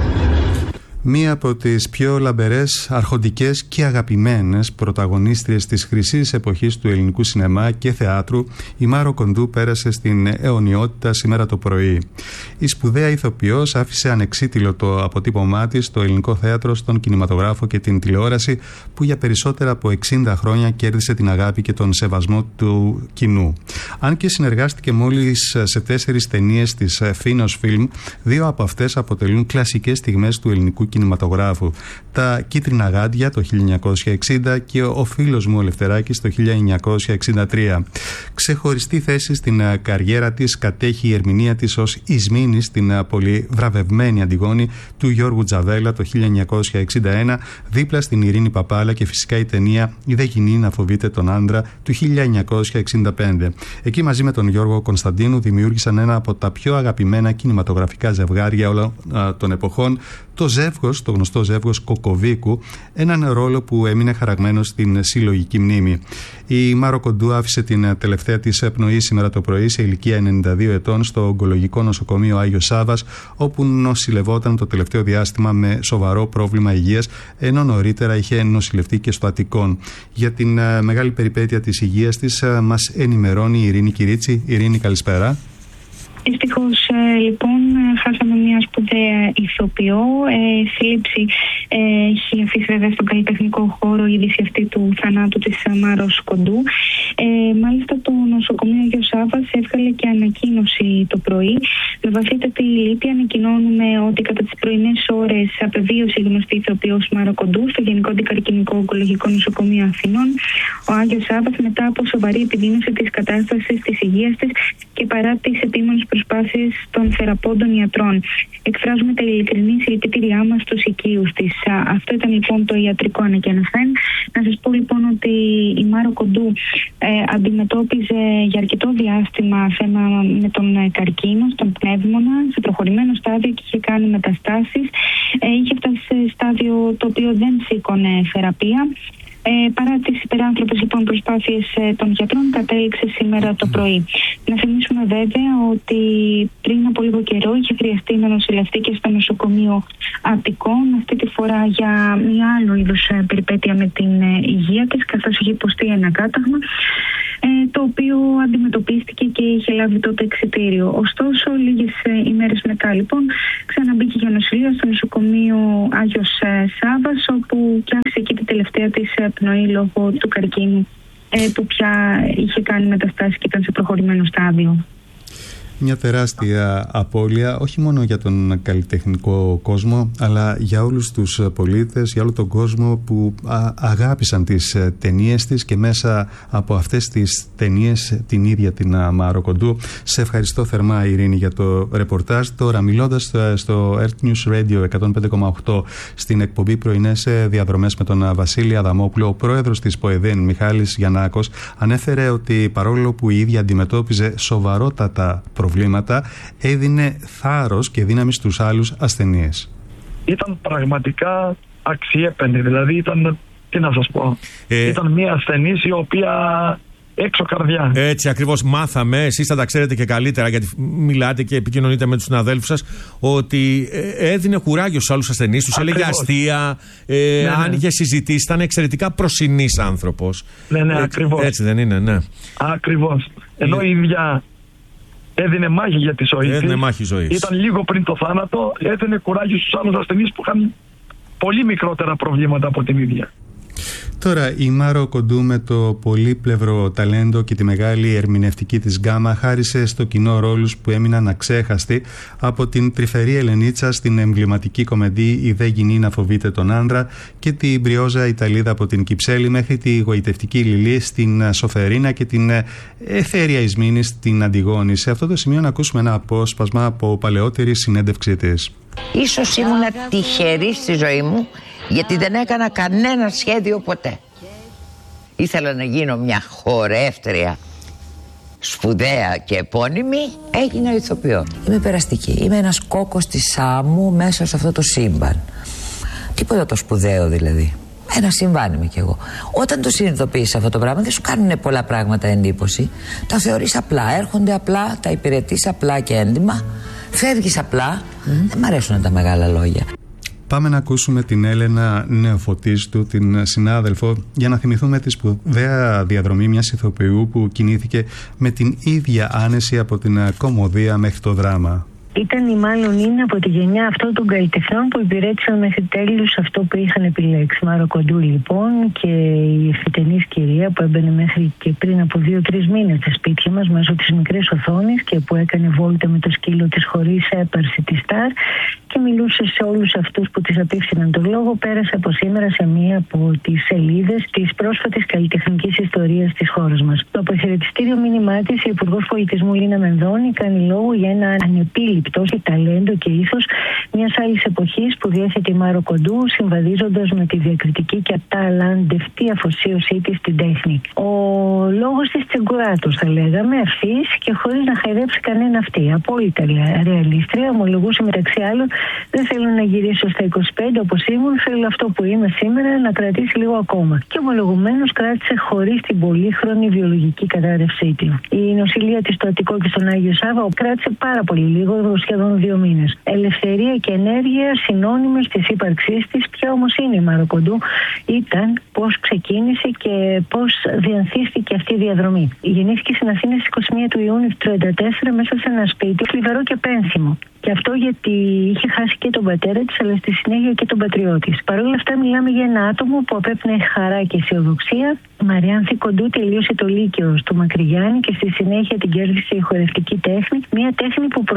S2: Μία από τις πιο λαμπερές, αρχοντικές και αγαπημένες πρωταγωνίστριες της χρυσής εποχής του ελληνικού σινεμά και θεάτρου, η Μάρο Κοντού πέρασε στην αιωνιότητα σήμερα το πρωί. Η σπουδαία ηθοποιός άφησε ανεξίτηλο το αποτύπωμά της στο ελληνικό θέατρο, στον κινηματογράφο και την τηλεόραση, που για περισσότερα από εξήντα χρόνια κέρδισε την αγάπη και τον σεβασμό του κοινού. Αν και συνεργάστηκε μόλις σε τέσσερις ταινίες της Phonos Film, δύο από αυτές αποτελούν κλασικές στιγμές του ελληνικού κινηματογράφου. Τα Κίτρινα Γάντια το χίλια εννιακόσια εξήντα και Ο φίλος μου ο Λευτεράκης το χίλια εννιακόσια εξήντα τρία. Ξεχωριστή θέση στην καριέρα της κατέχει η ερμηνεία της ως Ισμήνη στην πολύ βραβευμένη Αντιγόνη του Γιώργου Τζαβέλα το χίλια εννιακόσια εξήντα ένα, δίπλα στην Ειρήνη Παπάλα, και φυσικά η ταινία «Η δε γυνή να φοβείται τον άντρα» του χίλια εννιακόσια εξήντα πέντε. Εκεί μαζί με τον Γιώργο Κωνσταντίνου δημιούργησαν ένα από τα πιο αγαπημένα κινηματογραφικά ζευγάρια όλων των εποχών, το ζεύγος, το γνωστό ζεύγος Κοκοβίκου, έναν ρόλο που έμεινε χαραγμένο στην συλλογική μνήμη. Η Μάρο Κοντού άφησε την τελευταία της πνοή σήμερα το πρωί σε ηλικία ενενήντα δύο ετών στο Ογκολογικό Νοσοκομείο Άγιος Σάββας, όπου νοσηλευόταν το τελευταίο διάστημα με σοβαρό πρόβλημα υγείας, ενώ νωρίτερα είχε νοσηλευτεί και στο Αττικόν. Για την μεγάλη περιπέτεια της υγείας της μας ενημερώνει η Ειρήνη Κυρίτσι. Ειρήνη, καλησπέρα.
S19: Δυστυχώς, λοιπόν, χάσαμε μια σπουδαία ηθοποιό. Ε, θλίψη ε, έχει αφήσει βέβαια στον καλλιτεχνικό χώρο η είδηση αυτή του θανάτου της Μάρος Κοντού. Ε, μάλιστα το νοσοκομείο Άγιος Σάββας έβγαλε και ανακοίνωση το πρωί. Με βαθύτατη λύπη ανακοινώνουμε ότι κατά τις πρωινές ώρες απεβίωσε η γνωστή ηθοποιός Μάρο Κοντού στο Γενικό Αντικαρκινικό Ογκολογικό Νοσοκομείο Αθηνών. Ο Άγιος Σάββας, μετά από σοβαρή επιδείνωση της κατάστασης της υγείας της και παρά τις επίμονες προσπάθειες των θεραπόντων ιατρών, εκφράζουμε τα ειλικρινή συλληπιτήριά μας στους οικείους της. Αυτό ήταν λοιπόν το ιατρικό ανακοίνωσαν. Να σας πω λοιπόν ότι η Μάρο Κοντού ε, αντιμετώπιζε για αρκετό διάστημα διάστημα θέμα με τον καρκίνο, στον πνεύμονα, σε προχωρημένο στάδιο και είχε κάνει μεταστάσεις. Ε, είχε φτάσει σε στάδιο το οποίο δεν σήκωνε θεραπεία. Ε, παρά τις υπεράνθρωπες λοιπόν προσπάθειες ε, των γιατρών, κατέληξε σήμερα το πρωί. Να θυμίσουμε βέβαια ότι πριν από λίγο καιρό είχε χρειαστεί να νοσηλευτεί και στο νοσοκομείο Αττικών, αυτή τη φορά για μια άλλο είδους ε, περιπέτεια με την ε, υγεία της, καθώς είχε υποστεί ένα κάταγμα, ε, το οποίο αντιμετωπίστηκε και είχε λάβει τότε εξιτήριο. Ωστόσο, λίγες ε, ημέρες μετά λοιπόν ξαναμπήκε για νοσηλεία στο νοσοκομείο Άγιος ε, Σάββας, όπου και άφησε εκεί την τελευταία της ε, πνοή λόγω του καρκίνου, ε, που πια είχε κάνει μεταστάσεις και ήταν σε προχωρημένο στάδιο.
S2: Μια τεράστια απώλεια, όχι μόνο για τον καλλιτεχνικό κόσμο, αλλά για όλους τους πολίτες, για όλο τον κόσμο που α, αγάπησαν τις ταινίες της και μέσα από αυτές τις ταινίες την ίδια την Μάρο Κοντού. Σε ευχαριστώ θερμά, Ειρήνη, για το ρεπορτάζ. Τώρα, μιλώντας στο Earth News Radio εκατόν πέντε κόμμα οκτώ στην εκπομπή Πρωινές Διαδρομές με τον Βασίλη Αδαμόπουλο, ο πρόεδρος της ΠΟΕΔΕΝ, Μιχάλης Γιαννάκος, ανέφερε ότι παρόλο που η ίδια αντιμετώπιζε σοβαρότατα προβλήματα, προβλήματα, έδινε θάρρος και δύναμη στους άλλους ασθενείς.
S20: Ήταν πραγματικά αξιέπαινη, δηλαδή ήταν, τι να σας πω, ε... ήταν μια ασθενής η οποία έξω καρδιά.
S21: Έτσι ακριβώς μάθαμε, εσείς θα τα ξέρετε και καλύτερα γιατί μιλάτε και επικοινωνείτε με τους συναδέλφους σας, ότι έδινε κουράγιο στους άλλους ασθενείς, τους έλεγε αστεία, ε, ναι, άνοιγε ναι. συζητήσεις, ήταν εξαιρετικά προσινής άνθρωπος.
S20: Ναι, ναι,
S21: έτσι,
S20: ακριβώς.
S21: Έτσι δεν είναι, ναι.
S20: Ακριβώς. Ενώ η ίδια έδινε μάχη για τη ζωή
S21: έδινε
S20: της.
S21: Μάχη ζωής.
S20: Ήταν λίγο πριν το θάνατο, έδινε κουράγιο στους άλλους ασθενείς που είχαν πολύ μικρότερα προβλήματα από την ίδια.
S2: Τώρα, η Μάρο Κοντού με το πολύπλευρο ταλέντο και τη μεγάλη ερμηνευτική της γκάμα χάρισε στο κοινό ρόλους που έμειναν αξέχαστοι, από την τρυφερή Ελενίτσα στην εμβληματική κομμεντή «Η δε γυνή να φοβείται τον άντρα» και την μπριόζα Ιταλίδα από την Κυψέλη μέχρι τη γοητευτική Λιλή στην Σοφερίνα και την εθέρια Ισμήνη στην Αντιγόνη. Σε αυτό το σημείο να ακούσουμε ένα απόσπασμα από παλαιότερη συνέντευξή της.
S22: Ίσως ήμουν τυχερή στη ζωή μου, γιατί δεν έκανα κανένα σχέδιο ποτέ. Ήθελα να γίνω μια χορεύτρια σπουδαία και επώνυμη, έγινα ηθοποιό. Είμαι περαστική, είμαι ένας κόκκος της άμμου μέσα σε αυτό το σύμπαν. Τίποτα το σπουδαίο δηλαδή. Ένα συμβάν είμαι κι εγώ. Όταν το συνειδητοποιείς αυτό το πράγμα, δεν σου κάνουν πολλά πράγματα εντύπωση. Τα θεωρείς απλά, έρχονται απλά, τα υπηρετείς απλά και έντιμα. Φεύγεις απλά, mm. δεν μ' αρέσουν τα μεγάλα λόγια.
S2: Πάμε να ακούσουμε την Έλενα Νεοφωτίστου, την συνάδελφο, για να θυμηθούμε τη σπουδαία διαδρομή μιας ηθοποιού που κινήθηκε με την ίδια άνεση από την κωμωδία μέχρι το δράμα.
S23: Ήταν ή μάλλον είναι από τη γενιά αυτών των καλλιτεχνών που υπηρέτησαν μέχρι τέλους αυτό που είχαν επιλέξει. Μάρο Κοντού λοιπόν και η ευθυτενής κυρία που έμπαινε μέχρι και πριν από δύο-τρεις μήνες στα σπίτια μας μέσω της μικρής οθόνης και που έκανε βόλτα με το σκύλο της χωρίς έπαρση τη Σταρ και μιλούσε σε όλους αυτούς που της απίφθηναν τον λόγο, πέρασε από σήμερα σε μία από τις σελίδες της πρόσφατης καλλιτεχνικής ιστορίας της χώρας μας. Το αποχαιρετιστήριο μήνυμά της, η Υπουργός Πολιτισμού Λίνα Μενδώνη κάνει λόγο για ένα ανεπίληπτο και ταλέντο και ήθος μιας άλλης εποχής που διέθετε η Μάρο Κοντού, συμβαδίζοντας με τη διακριτική και αταλαντευτή αφοσίωσή της στην τέχνη. Ο λόγος της τσεγκουράτος, θα λέγαμε, ευθύς και χωρίς να χαϊδέψει κανένα αυτή. Απόλυτα ρεαλίστρια, ομολογούσε μεταξύ άλλων: δεν θέλω να γυρίσω στα είκοσι πέντε όπως ήμουν, θέλω αυτό που είμαι σήμερα να κρατήσει λίγο ακόμα. Και ομολογουμένως κράτησε χωρίς την πολύχρονη βιολογική κατάρρευσή του. Η νοσηλεία της στο Αττικό και στον Άγιο Σάββα κράτησε πάρα πολύ λίγο, σχεδόν δύο μήνες. Ελευθερία και ενέργεια συνώνυμες της ύπαρξής της. Ποια όμως είναι η Μάρο Κοντού? Ήταν πώς ξεκίνησε και πώς διανθίστηκε αυτή η διαδρομή. Γεννήθηκε στην Αθήνα στις είκοσι μία του Ιούνιου του τριάντα τέσσερα μέσα σε ένα σπίτι θλιβερό και πένθυμο. Και αυτό γιατί είχε χάσει και τον πατέρα της, αλλά στη συνέχεια και τον πατριό της. Παρ' όλα αυτά, μιλάμε για ένα άτομο που απέπνεε χαρά και αισιοδοξία. Η Μαριάνθη Κοντού τελείωσε το Λύκειο στο Μακρυγιάννη και στη συνέχεια την κέρδισε η χορευτική τέχνη. Μια τέχνη που προστάτευσε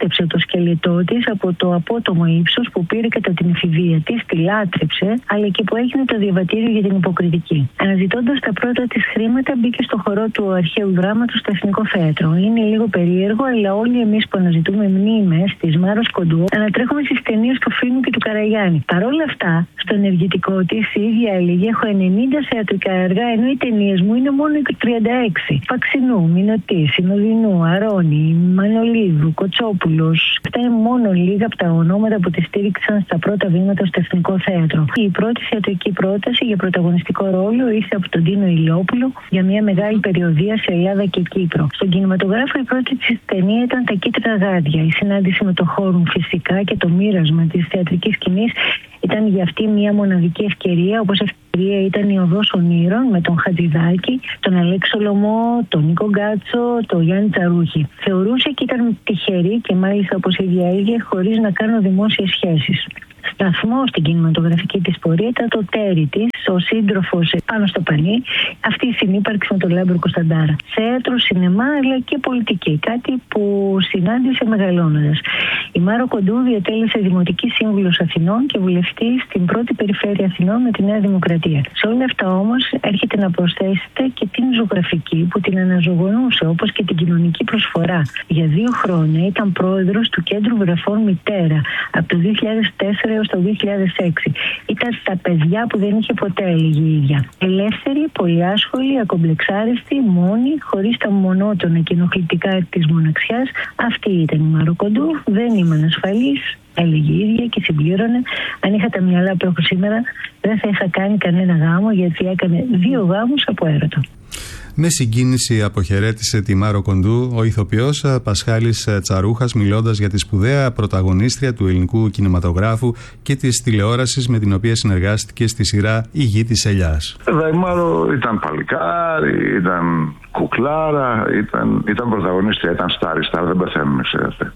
S23: μάζεψε το σκελετό της από το απότομο ύψος που πήρε κατά την εφηβεία της, τη λάτρεψε, αλλά και που έγινε το διαβατήριο για την υποκριτική. Αναζητώντας τα πρώτα της χρήματα, μπήκε στο χορό του αρχαίου δράματος στο Εθνικό Θέατρο. Είναι λίγο περίεργο, αλλά όλοι εμείς που αναζητούμε μνήμες της Μάρος Κοντού ανατρέχουμε στις ταινίες του Φίνου και του Καραγιάννη. Παρ' όλα αυτά, στο ενεργητικό της η ίδια έλεγε: έχω ενενήντα θεατρικά έργα, ενώ οι ταινίες μου είναι μόνο τριάντα έξι. Παξινού, Μινωτή, Συνοδεινού, Αρώνη, Μανολίδου, Κοτσόπουλος. Αυτά είναι μόνο λίγα από τα ονόματα που τη στήριξαν στα πρώτα βήματα στο Εθνικό Θέατρο. Η πρώτη θεατρική πρόταση για πρωταγωνιστικό ρόλο ήρθε από τον Τίνο Ηλιόπουλο για μια μεγάλη περιοδεία σε Ελλάδα και Κύπρο. Στον κινηματογράφο η πρώτη της ταινία ήταν Τα Κίτρινα Γάντια. Η συνάντηση με το Χόρουν φυσικά και το μοίρασμα της θεατρικής σκηνής ήταν για αυτή μια μοναδική ευκαιρία, όπως ευκαιρία ήταν η Οδός Ονείρων με τον Χατζηδάκη, τον Αλέξο Λωμό, τον Νίκο Γκάτσο, τον Γιάννη Τσαρούχη. Θεωρούσε και ήταν τυχερή και μάλιστα, όπως η ίδια έλεγε, χωρίς να κάνω δημόσιες σχέσεις. Σταθμό στην κινηματογραφική της πορεία ήταν το τέρι της, ο σύντροφος πάνω στο πανί, αυτή η συνύπαρξη με τον Λάμπρο Κωνσταντάρα. Θέατρο, σινεμά αλλά και πολιτική, κάτι που συνάντησε μεγαλώνοντας. Η Μάρο Κοντού διατέλεσε δημοτική σύμβουλος Αθηνών και βουλευτή στην πρώτη περιφέρεια Αθηνών με τη Νέα Δημοκρατία. Σε όλα αυτά όμως έρχεται να προσθέσετε και την ζωγραφική που την αναζωογονούσε, όπως και την κοινωνική προσφορά. Για δύο χρόνια ήταν πρόεδρος του Κέντρου Βρεφών Μητέρα από το δύο χιλιάδες τέσσερα έως το δύο χιλιάδες έξι. Ήταν τα παιδιά που δεν είχε ποτέ, έλεγε η ίδια. Ελεύθερη, πολυάσχολη, ακομπλεξάριστη, μόνη, χωρίς τα μονότονα και ενοχλητικά της μοναξιάς. Αυτή ήταν η Μάρο Κοντού. Δεν ήμουν ασφαλής, έλεγε η ίδια και συμπλήρωνε: αν είχα τα μυαλά που έχω σήμερα, δεν θα είχα κάνει κανένα γάμο, γιατί έκανε δύο γάμους από έρωτα.
S2: Με συγκίνηση αποχαιρέτησε τη Μάρο Κοντού ο ηθοποιός Πασχάλης Τσαρούχας, μιλώντας για τη σπουδαία πρωταγωνίστρια του ελληνικού κινηματογράφου και της τηλεόρασης με την οποία συνεργάστηκε στη σειρά «Η Γη της Ελιάς».
S1: Η Μάρο ήταν παλικάρι, ήταν κουκλάρα, ήταν, ήταν πρωταγωνίστρια, ήταν στάρι, στάρ, δεν πεθαίνουμε, ξέρετε.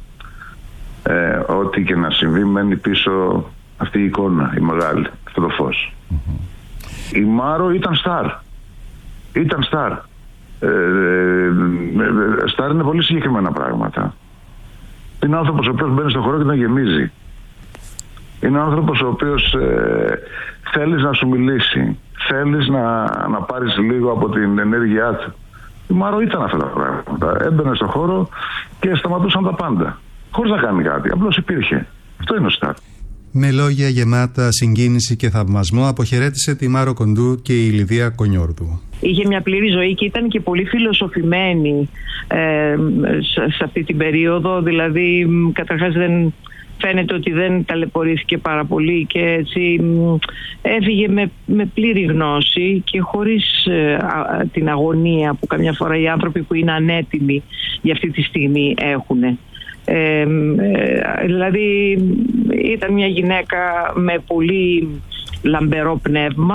S1: Ε, ό,τι και να συμβεί μένει πίσω αυτή η εικόνα, η μεγάλη, αυτό το φως. Mm-hmm. Η Μάρο ήταν στάρ. Ήταν στάρ. Ε, ε, ε, στάρ είναι πολύ συγκεκριμένα πράγματα. Είναι άνθρωπος ο οποίος μπαίνει στο χώρο και τον γεμίζει. Είναι άνθρωπος ο οποίος ε, θέλεις να σου μιλήσει. Θέλεις να, να πάρεις λίγο από την ενέργειά του. Η Μάρο ήταν αυτά τα πράγματα. Έμπαινε στο χώρο και σταματούσαν τα πάντα. Χωρίς να κάνει κάτι. Απλώς υπήρχε. Αυτό είναι ο στάρ.
S2: Με λόγια γεμάτα συγκίνηση και θαυμασμό αποχαιρέτησε τη Μάρο Κοντού και η Λιδία Κονιόρδου.
S3: Είχε μια πλήρη ζωή και ήταν και πολύ φιλοσοφημένη ε, σε αυτή την περίοδο. Δηλαδή, καταρχάς δεν φαίνεται ότι δεν ταλαιπωρήθηκε πάρα πολύ και έτσι έφυγε με, με πλήρη γνώση και χωρίς ε, α, την αγωνία που καμιά φορά οι άνθρωποι που είναι ανέτοιμοι για αυτή τη στιγμή έχουν. Ε, ε, δηλαδή ήταν μια γυναίκα με πολύ λαμπερό πνεύμα,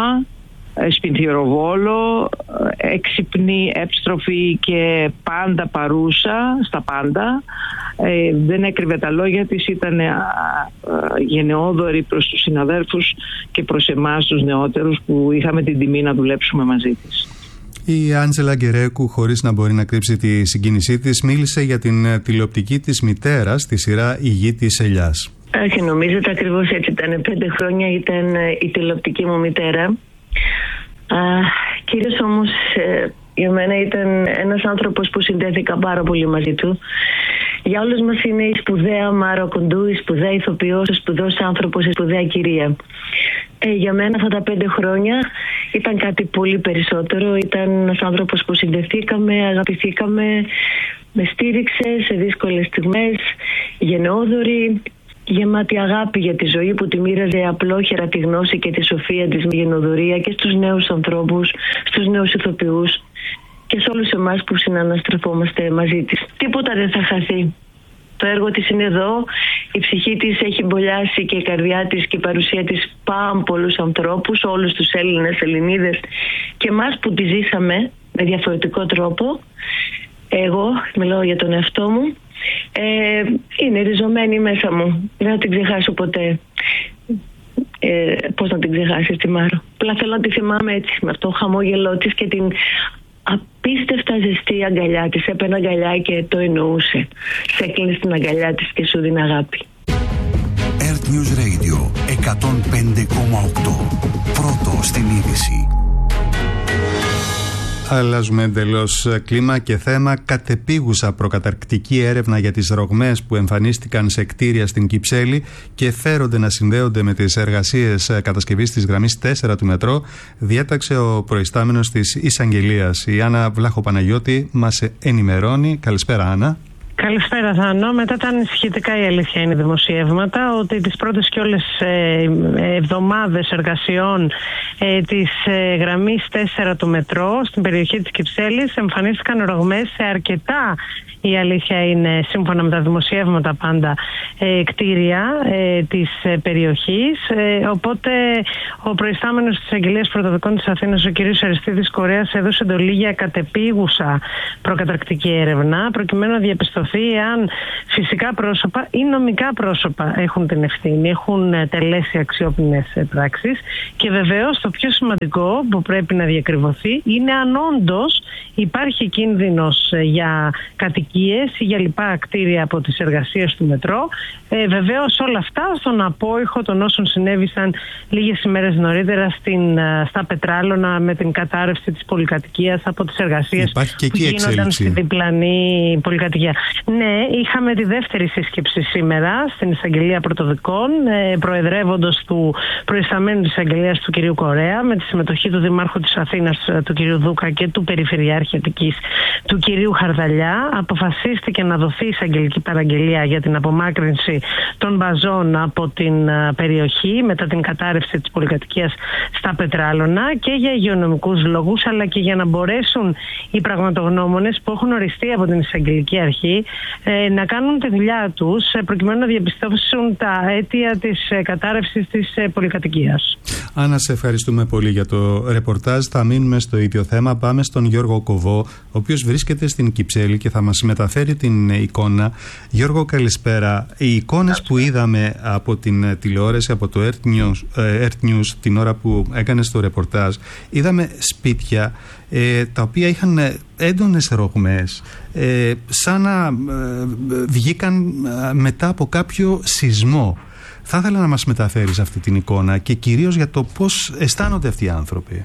S3: σπινθυροβόλο, έξυπνη, εύστροφη και πάντα παρούσα στα πάντα. Ε, δεν έκρυβε τα λόγια της, ήταν α, α, γενναιόδορη προς τους συναδέλφους και προς εμάς τους νεότερους που είχαμε την τιμή να δουλέψουμε μαζί της.
S2: Η Άντζελα Γκερέκου, χωρίς να μπορεί να κρύψει τη συγκίνησή της, μίλησε για την τηλεοπτική της μητέρα στη σειρά «Η Γη της Ελιάς».
S23: Όχι, νομίζετε ακριβώς έτσι ήταν. Πέντε χρόνια ήταν η τηλεοπτική μου μητέρα. Α, κυρίως όμως ε, για μένα ήταν ένας άνθρωπος που συνδέθηκα πάρα πολύ μαζί του. Για όλους μας είναι η σπουδαία Μάρο Κοντού, η σπουδαία ηθοποιός, ο σπουδαίος άνθρωπος, η σπουδαία κυρία. Ε, για μένα αυτά τα πέντε χρόνια ήταν κάτι πολύ περισσότερο. Ήταν ένας άνθρωπος που συνδεθήκαμε, αγαπηθήκαμε, με στήριξε σε δύσκολες στιγμές, γενναιόδορη, γεμάτη αγάπη για τη ζωή που τη μοίραζε απλόχερα τη γνώση και τη σοφία της με γενναιοδωρία και στους νέους ανθρώπους, στους νέους ηθοποιούς και σε όλους εμάς που συναναστρεφόμαστε μαζί της. Τίποτα δεν θα χαθεί. Το έργο της είναι εδώ, η ψυχή της έχει μπολιάσει και η καρδιά της και η παρουσία της πάρα πολλούς ανθρώπους, όλους τους Έλληνες, Ελληνίδες και εμάς που τη ζήσαμε με διαφορετικό τρόπο. Εγώ μιλάω για τον εαυτό μου. Ε, είναι ριζωμένη μέσα μου. Δεν θα την ξεχάσω ποτέ. Ε, πώς να την ξεχάσεις τη Μάρο? Απλά θέλω να τη θυμάμαι έτσι, με αυτό το χαμόγελό της και την απίστευτα ζεστή η αγκαλιά της. Έπαιρνε αγκαλιά και το εννοούσε. Σε έκλεινε στην αγκαλιά της και σου δίνει αγάπη.
S4: Earth News Radio εκατόν πέντε κόμμα οκτώ. Πρώτο στην είδηση.
S2: Αλλάζουμε εντελώς κλίμα και θέμα. Κατεπίγουσα προκαταρκτική έρευνα για τις ρογμές που εμφανίστηκαν σε κτίρια στην Κυψέλη και φέρονται να συνδέονται με τις εργασίες κατασκευής της γραμμής τέσσερα του μετρό, διέταξε ο προϊστάμενος της Εισαγγελίας. Η Άννα Βλάχο-Παναγιώτη μας ενημερώνει. Καλησπέρα, Άννα.
S3: Καλησπέρα, Θάνο. Μετά τα ανησυχητικά, η αλήθεια είναι, δημοσιεύματα ότι τις πρώτες και όλες ε, εβδομάδες εργασιών ε, της ε, γραμμής τέσσερα του μετρό στην περιοχή της Κυψέλης εμφανίστηκαν ρογμές σε αρκετά, η αλήθεια είναι, σύμφωνα με τα δημοσιεύματα πάντα, ε, κτίρια ε, της ε, περιοχής. Ε, οπότε ο προϊστάμενος της Αγγελίας Πρωτοδικών της Αθήνας, ο κ. Αριστίδης Κορέας, έδωσε εντολή για κατεπίγουσα προκαταρκτική έρευνα, προκειμένου να διαπιστωθεί αν φυσικά πρόσωπα ή νομικά πρόσωπα έχουν την ευθύνη, έχουν τελέσει αξιόπινες πράξεις. Και βεβαίως το πιο σημαντικό που πρέπει να διακριβωθεί είναι αν όντως υπάρχει κίνδυνος για κατοικίες ή για λοιπά κτίρια από τις εργασίες του μετρό. Ε, βεβαίως όλα αυτά στον απόϊχο των όσων συνέβησαν λίγες ημέρες νωρίτερα στην, στα Πετράλωνα με την κατάρρευση της πολυκατοικίας από τις εργασίες που γίνονταν εξέλιξη στη διπλανή πολυκατοικία. Ναι, είχαμε τη δεύτερη σύσκεψη σήμερα στην Εισαγγελία Πρωτοδικών, ε, προεδρεύοντος του προϊσταμένου της Εισαγγελίας του κ. Κορέα, με τη συμμετοχή του Δημάρχου της Αθήνας του κ. Δούκα και του Περιφερειάρχη Αττικής του κ. Χαρδαλιά. Αποφασίστηκε να δοθεί εισαγγελική παραγγελία για την απομάκρυνση των μπαζών από την uh, περιοχή μετά την κατάρρευση της πολυκατοικίας στα Πετράλωνα και για υγειονομικούς λόγους, αλλά και για να μπορέσουν οι πραγματογνώμονες που έχουν οριστεί από την Εισαγγελική Αρχή ε, να κάνουν τη δουλειά τους ε, προκειμένου να διαπιστώσουν τα αίτια της ε, κατάρρευσης της ε, πολυκατοικίας.
S2: Άννα, σε ευχαριστούμε πολύ για το ρεπορτάζ. Θα μείνουμε στο ίδιο θέμα. Πάμε στον Γιώργο Κοβό, ο οποίος βρίσκεται στην Κυψέλη και θα μας μεταφέρει την εικόνα. Γιώργο, καλησπέρα. Οι εικόνες που είδαμε από την τηλεόραση, από το Earth News, Earth News την ώρα που έκανε το ρεπορτάζ, είδαμε σπίτια ε, τα οποία είχαν έντονες ρογμές, ε, σαν να ε, βγήκαν μετά από κάποιο σεισμό. Θα ήθελα να μας μεταφέρεις αυτή την εικόνα και κυρίως για το πώς αισθάνονται αυτοί οι άνθρωποι.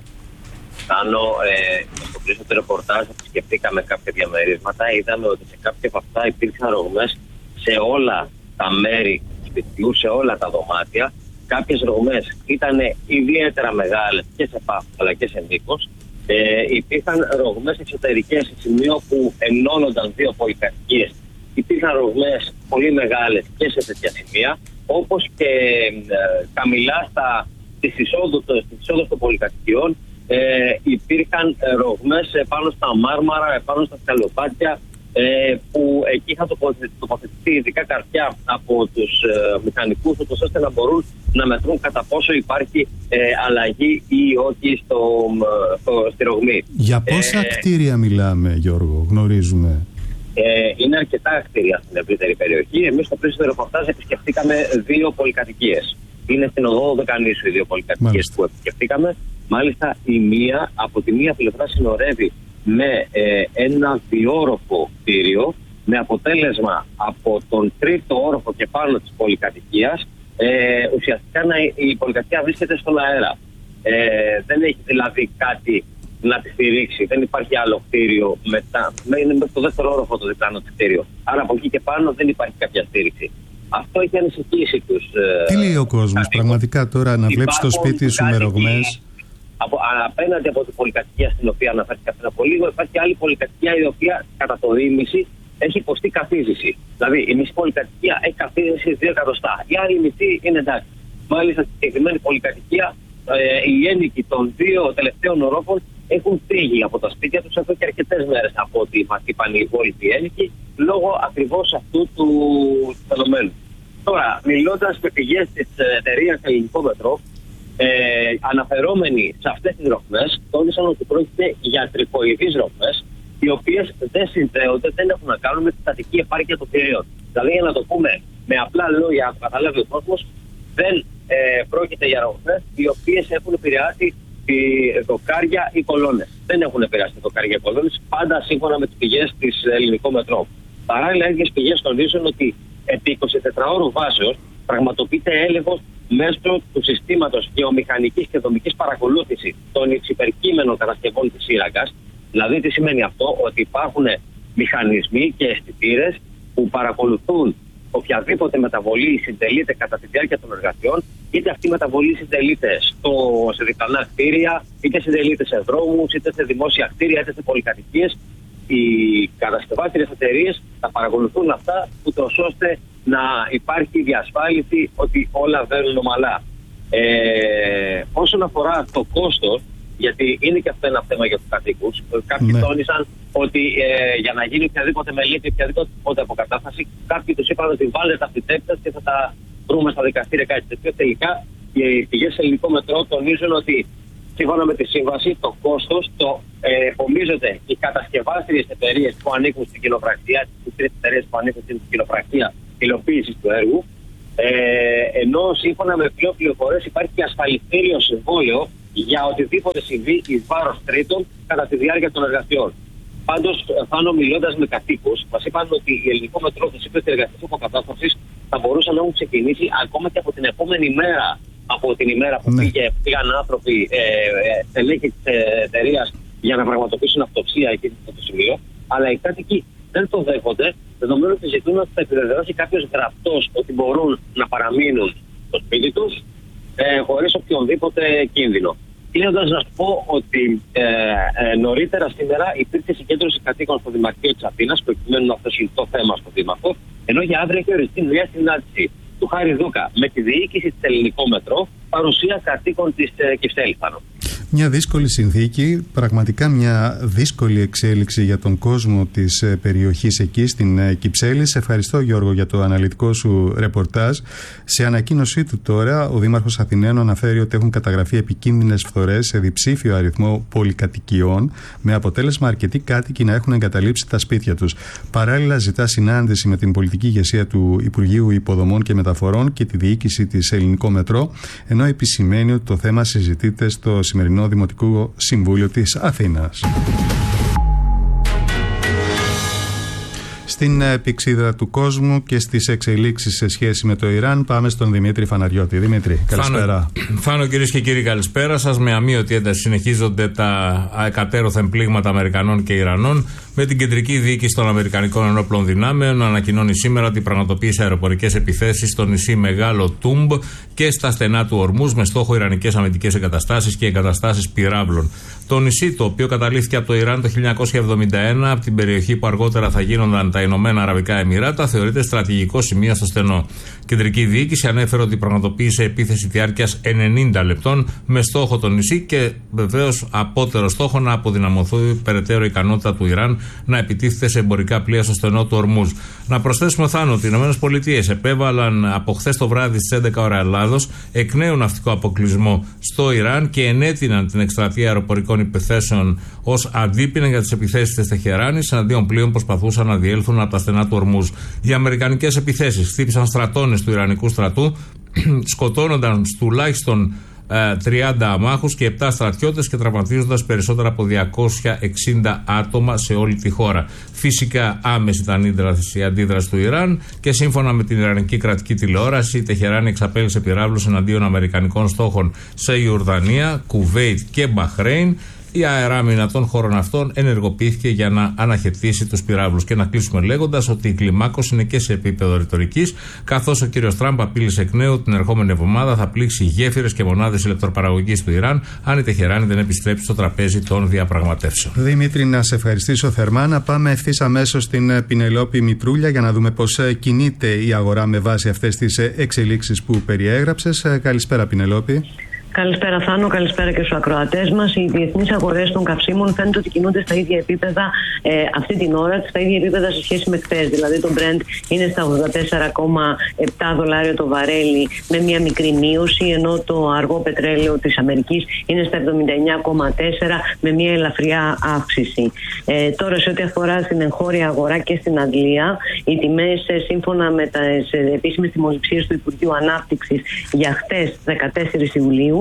S5: Κάνω, ε, στο πλαίσιο του ρεπορτάζ επισκεφτήκαμε κάποια διαμερίσματα. Είδαμε ότι σε κάποια από αυτά υπήρξαν ρογμές σε όλα τα μέρη του σπιτιού, σε όλα τα δωμάτια. Κάποιες ρογμές ήταν ιδιαίτερα μεγάλες και σε βάθος αλλά και σε μήκος. Ε, υπήρχαν ρογμές εξωτερικές σε σημείο που ενώνονταν δύο πολυκατοικίες. Υπήρχαν ρογμές πολύ μεγάλες και σε τέτοια σημεία, όπως και ε, χαμηλά στα, στις εισόδους των πολυκατοικιών. Ε, υπήρχαν ρογμές πάνω στα μάρμαρα, πάνω στα σκαλοπάτια, ε, που εκεί είχαν τοποθετηθεί ειδικά καρφιά από τους ε, μηχανικούς, ώστε να μπορούν να μετρούν κατά πόσο υπάρχει ε, αλλαγή ή όχι στο, στο, στη ρογμή.
S2: Για πόσα ε, κτίρια μιλάμε, Γιώργο, γνωρίζουμε?
S5: Ε, είναι αρκετά κτίρια στην ευρύτερη περιοχή. Εμείς στο πλαίσιο του ρεπορτάζ επισκεφτήκαμε δύο πολυκατοικίες. Είναι στην οδό Δεκανήσου οι δύο πολυκατοικίες που επισκεφτήκαμε. Μάλιστα, η μία, από τη μία πλευρά συνορεύει με ε, ένα διόροφο κτίριο, με αποτέλεσμα από τον τρίτο όροφο και πάνω της πολυκατοικίας ε, ουσιαστικά να, η πολυκατοικία βρίσκεται στον αέρα. Ε, δεν έχει δηλαδή κάτι να τη στηρίξει, δεν υπάρχει άλλο κτίριο μετά. Είναι μέχρι το δεύτερο όροφο το διπλάνο του κτίριο. Άρα από εκεί και πάνω δεν υπάρχει κάποια στήριξη. Αυτό έχει ανησυχήσει τους.
S2: Τι λέει ο κόσμος πραγματικά τώρα, να βλέπεις το σπίτι σου με ρογμές?
S5: Από, απέναντι από την πολυκατοικία στην οποία αναφέρθηκα πριν από λίγο, υπάρχει άλλη πολυκατοικία η οποία κατά το ίμιση έχει υποστεί καθίζηση. Δηλαδή η μισή πολυκατοικία έχει καθίζηση δύο εκατοστά. Η άλλη μισή είναι εντάξει. Μάλιστα στη συγκεκριμένη πολυκατοικία ε, οι ένοικοι των δύο τελευταίων ορόφων έχουν φύγει από τα σπίτια τους εδώ και αρκετές μέρες από ό,τι μας είπαν οι υπόλοιποι ένοικοι, λόγω ακριβώς αυτού του φαινομένου. Τώρα, μιλώντας με πηγές της εταιρείας Ελληνικό Μετρό, ε, αναφερόμενοι σε αυτές τις ρογμές, τόνισαν ότι πρόκειται για τριποειδείς ρογμές, οι οποίες δεν συνδέονται, δεν έχουν να κάνουν με τη στατική επάρκεια των κτηρίων. Δηλαδή, για να το πούμε με απλά λόγια, να καταλάβει ο κόσμος, δεν ε, πρόκειται για ρογμές οι οποίες έχουν επηρεάσει επηρεαστεί δοκάρια ή κολόνες. Δεν έχουν επηρεαστεί δοκάρια ή κολόνες, πάντα σύμφωνα με τις πηγές της Ελληνικό Μετρό. Παράλληλα, οι ίδιες πηγές τονίζουν ότι επί εικοσιτετράωρου βάσεως πραγματοποιείται έλεγχος μέσω του συστήματος γεωμηχανικής και δομικής παρακολούθησης των υψηπερκείμενων κατασκευών της σύραγγας. Δηλαδή, τι σημαίνει αυτό? Ότι υπάρχουν μηχανισμοί και αισθητήρες που παρακολουθούν οποιαδήποτε μεταβολή συντελείται κατά τη διάρκεια των εργασιών, είτε αυτή η μεταβολή συντελείται στο, σε διπλανά κτίρια, είτε συντελείται σε δρόμους, είτε σε δημόσια κτίρια, είτε σε πολυκατοικίες. Οι κατασκευάστριες εταιρείες θα παρακολουθούν αυτά, ούτως ώστε να υπάρχει διασφάλιση ότι όλα βαίνουν ομαλά. Ε, όσον αφορά το κόστος, γιατί είναι και αυτό ένα θέμα για τους κατοίκους, κάποιοι ναι. τόνισαν ότι ε, για να γίνει οποιαδήποτε μελέτη, οποιαδήποτε αποκατάσταση, κάποιοι τους είπαν ότι βάλετε αρχιτέκτες και θα τα βρούμε στα δικαστήρια, κάτι τέτοιο. Τελικά οι πηγές σε Ελληνικό Μετρό τονίζουν ότι σύμφωνα με τη σύμβαση, το κόστος το ε, επομίζονται οι κατασκευάστριες εταιρείες που ανήκουν στην κοινοπραξία, τις τρεις εταιρείες που ανήκουν στην κοινοπραξία υλοποίησης του έργου, ε, ενώ σύμφωνα με πλέον πληροφορίες υπάρχει και ασφαλιστήριο συμβόλαιο για οτιδήποτε συμβεί εις βάρος τρίτων κατά τη διάρκεια των εργασιών. Πάντως, πάνω μιλώντας με κατοίκους, μας είπαν ότι η Ελληνικό Μετρό της είπε ότι οι εργασίες αποκατάστασης θα μπορούσαν να έχουν ξεκινήσει ακόμα και από την επόμενη μέρα. Από την ημέρα που ναι. πήγε, πήγαν άνθρωποι, στελέχη ε, της εταιρείας για να πραγματοποιήσουν αυτοψία εκεί στο σημείο, αλλά οι κάτοικοι δεν το δέχονται, δεδομένου ότι ζητούν ότι θα επιβεβαιώσει κάποιος γραπτός ότι μπορούν να παραμείνουν στο σπίτι τους ε, χωρίς οποιονδήποτε κίνδυνο. Κλείνοντας, να σου πω ότι ε, ε, νωρίτερα σήμερα υπήρξε συγκέντρωση κατοίκων στο Δημαρχείο της Αθήνας, προκειμένου να θέσει το θέμα στο Δήμαρχο, ενώ για αύριο έχει οριστεί μια συνάντηση του Χάρη Δούκα με τη διοίκηση της Ελληνικό Μετρό, παρουσία κατοίκων της ε, Κυψέλη-Θάνο.
S2: Μια δύσκολη συνθήκη, πραγματικά μια δύσκολη εξέλιξη για τον κόσμο της περιοχής εκεί στην Κυψέλη. Σε ευχαριστώ, Γιώργο, για το αναλυτικό σου ρεπορτάζ. Σε ανακοίνωσή του τώρα, ο Δήμαρχος Αθηναίων αναφέρει ότι έχουν καταγραφεί επικίνδυνες φθορές σε διψήφιο αριθμό πολυκατοικιών, με αποτέλεσμα αρκετοί κάτοικοι να έχουν εγκαταλείψει τα σπίτια τους. Παράλληλα, ζητά συνάντηση με την πολιτική ηγεσία του Υπουργείου Υποδομών και Μεταφορών και τη διοίκηση της Ελληνικό Μετρό, ενώ επισημαίνει ότι το θέμα συζητείται στο σημερινό Δημοτικό Συμβούλιο της Αθήνας. Στην πηξίδα του κόσμου και στις εξελίξεις σε σχέση με το Ιράν, πάμε στον Δημήτρη Φαναριώτη. Δημήτρη, καλησπέρα.
S6: Φάνο, Φάνο κυρίες και κύριοι, καλησπέρα σας. Με αμείωτη ένταση συνεχίζονται τα εκατέρωθεν πλήγματα Αμερικανών και Ιρανών, με την κεντρική διοίκηση των Αμερικανικών Ενόπλων Δυνάμεων να ανακοινώνει σήμερα ότι πραγματοποίησε αεροπορικές επιθέσεις στο νησί Μεγάλο Τούμπ και στα στενά του Ορμούζ με στόχο ιρανικές αμυντικές εγκαταστάσεις και εγκαταστάσεις πυράβλων. Το νησί, το οποίο καταλήφθηκε από το Ιράν το χίλια εννιακόσια εβδομήντα ένα, από την περιοχή που αργότερα θα γίνονταν τα Ηνωμένα Αραβικά Εμιράτα, θεωρείται στρατηγικό σημείο στο στενό. Η κεντρική διοίκηση ανέφερε ότι πραγματοποίησε επίθεση διάρκειας ενενήντα λεπτών με στόχο το νησί και βεβαίως απότερο στόχο να αποδυναμωθεί περαιτέρω η ικανότητα του Ιράν να επιτίθεται σε εμπορικά πλοία στο στενό του Ορμούζ. Να προσθέσουμε, Θάνο, ότι οι ΗΠΑ επέβαλαν από χθες το βράδυ στις έντεκα ώρα Ελλάδος εκ νέου ναυτικό αποκλεισμό στο Ιράν και ενέτειναν την εκστρατεία αεροπορικών επιθέσεων ως αντίπεινα για τις επιθέσεις της Τεχεράνης εναντίον πλοίων που προσπαθούσαν να διέλθουν από τα στενά του Ορμούζ. Οι αμερικανικές επιθέσεις χτύπησαν στρατώνες του Ιρανικού στρατού, σκοτώνονταν τουλάχιστον τριάντα αμάχους και επτά στρατιώτες και τραυματίζοντας περισσότερα από διακόσια εξήντα άτομα σε όλη τη χώρα. Φυσικά άμεση ήταν η αντίδραση του Ιράν και σύμφωνα με την Ιρανική κρατική τηλεόραση, η Τεχεράνη εξαπέλυσε πυράβλους εναντίον αμερικανικών στόχων σε Ιορδανία, Κουβέιτ και Μπαχρέιν. Η αεράμινα των χώρων αυτών ενεργοποιήθηκε για να αναχαιτήσει τους πυράβλους. Και να κλείσουμε λέγοντας ότι η κλιμάκωση είναι και σε επίπεδο ρητορικής, καθώς ο κύριος Τραμπ απείλησε εκ νέου την ερχόμενη εβδομάδα θα πλήξει γέφυρες και μονάδες ηλεκτροπαραγωγής του Ιράν, αν η Τεχεράνη δεν επιστρέψει στο τραπέζι των διαπραγματεύσεων.
S2: Δημήτρη, να σε ευχαριστήσω θερμά. Να πάμε ευθύς αμέσως στην Πινελόπη Μητρούλια για να δούμε πώς κινείται η αγορά με βάση αυτές τις εξελίξεις που περιέγραψες. Καλησπέρα, Πινελόπη.
S3: Καλησπέρα, Θάνο, καλησπέρα και στους ακροατές μας. Οι διεθνείς αγορές των καυσίμων φαίνεται ότι κινούνται στα ίδια επίπεδα ε, αυτή την ώρα, στα ίδια επίπεδα σε σχέση με χθες. Δηλαδή, το Brent είναι στα ογδόντα τέσσερα κόμμα επτά δολάρια το βαρέλι με μια μικρή μείωση, ενώ το αργό πετρέλαιο της Αμερικής είναι στα εβδομήντα εννιά κόμμα τέσσερα με μια ελαφριά αύξηση. Ε, τώρα, σε ό,τι αφορά στην εγχώρια αγορά και στην Αγγλία, οι τιμές ε, σύμφωνα με τις επίσημες τιμοληψίες του Υπουργείου Ανάπτυξης για χθες, δεκατέσσερις Ιουλίου,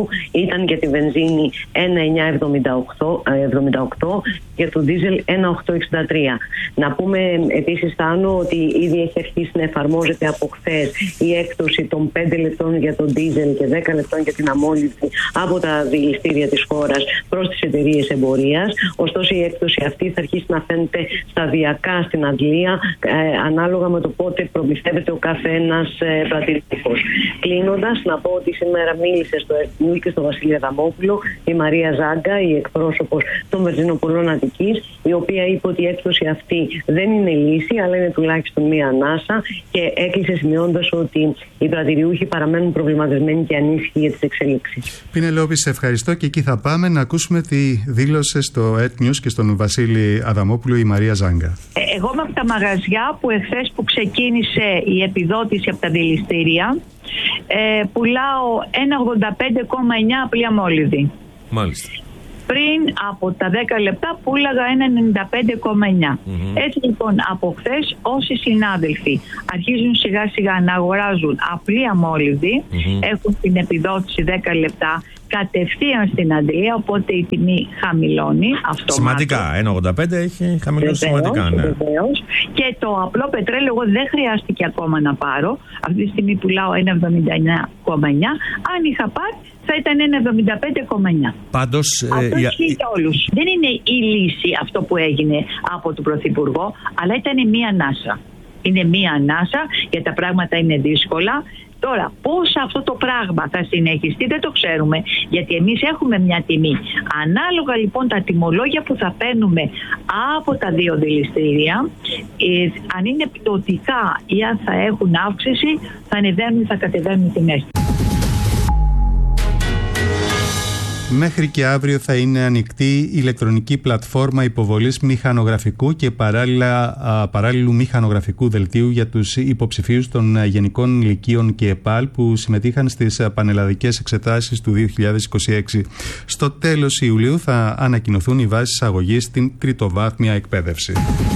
S7: διαδρόμου ήταν για τη βενζίνη ένα χιλιάδες εννιακόσια εβδομήντα οκτώ και το δίζελ ένα χιλιάδες οκτακόσια εξήντα τρία. Να πούμε επίσης, Θάνο, ότι ήδη έχει αρχίσει να εφαρμόζεται από χθες η έκπτωση των πέντε λεπτών για τον δίζελ και δέκα λεπτών για την αμόλυνση από τα δηληστήρια της χώρας προς τις εταιρείες εμπορίας. Ωστόσο, η έκπτωση αυτή θα αρχίσει να φαίνεται σταδιακά στην Αγγλία, ε, ανάλογα με το πότε προμηθεύεται ο καθένας ε, πρατηρικός. Κλείνοντας, να πω ότι σήμερα μίλησε στο ΕΡΤ και στο Βασίλη Αδαμόπουλο η Μαρία Ζάγκα, η εκπρόσωπος των Βενζινοπολών Αττικής, η οποία είπε ότι η έκπτωση αυτή δεν είναι λύση, αλλά είναι τουλάχιστον μία ανάσα, και έκλεισε σημειώντας ότι οι πρατηριούχοι παραμένουν προβληματισμένοι και ανήσυχοι για τις εξέλιξεις.
S2: Πινελόπη, σε ευχαριστώ, και εκεί θα πάμε να ακούσουμε τι δήλωσε στο ΕΡΤ News και στον Βασίλη Αδαμόπουλο η Μαρία Ζάγκα.
S8: Ε, εγώ είμαι από τα μαγαζιά που εχθές που ξεκίνησε η επιδότηση από τα δηληστήρια, ε, πουλάω ένα ογδόντα πέντε κόμμα εννιά απλή αμόλυδη.
S21: Μάλιστα.
S8: Πριν από τα δέκα λεπτά πούλαγα ένα ενενήντα πέντε κόμμα εννιά. Mm-hmm. Έτσι λοιπόν, από χθες όσοι συνάδελφοι αρχίζουν σιγά σιγά να αγοράζουν απλή αμόλυδη, mm-hmm. έχουν την επιδότηση δέκα λεπτά κατευθείαν στην Αντλία, οπότε η τιμή χαμηλώνει αυτομάτως.
S21: Σημαντικά, ένα ογδόντα πέντε έχει χαμηλώσει σημαντικά, ναι.
S8: Βεβαίως. Και το απλό πετρέλαιο εγώ δεν χρειάστηκε ακόμα να πάρω. Αυτή τη στιγμή πουλάω ένα εβδομήντα εννιά κόμμα εννιά. Αν είχα πάρει θα ήταν ένα εβδομήντα πέντε κόμμα εννιά.
S21: Πάντως,
S8: αυτό
S21: ε,
S8: ισχύει για όλους. Δεν είναι η λύση αυτό που έγινε από τον Πρωθυπουργό, αλλά ήταν μία ανάσα. Είναι μία ανάσα, γιατί τα πράγματα είναι δύσκολα. Τώρα, πώς αυτό το πράγμα θα συνεχιστεί δεν το ξέρουμε, γιατί εμείς έχουμε μια τιμή. Ανάλογα λοιπόν τα τιμολόγια που θα παίρνουμε από τα δύο δηληστήρια, ε, αν είναι πτωτικά ή αν θα έχουν αύξηση, θα ανεβαίνουν ή θα κατεβαίνουν οι τιμές.
S2: Μέχρι και αύριο θα είναι ανοιχτή η ηλεκτρονική πλατφόρμα υποβολής μηχανογραφικού και παράλληλα, παράλληλου μηχανογραφικού δελτίου για τους υποψηφίους των Γενικών Λυκείων και ΕΠΑΛ που συμμετείχαν στις πανελλαδικές εξετάσεις του δύο χιλιάδες είκοσι έξι. Στο τέλος Ιουλίου θα ανακοινωθούν οι βάσεις αγωγής στην τριτοβάθμια εκπαίδευση.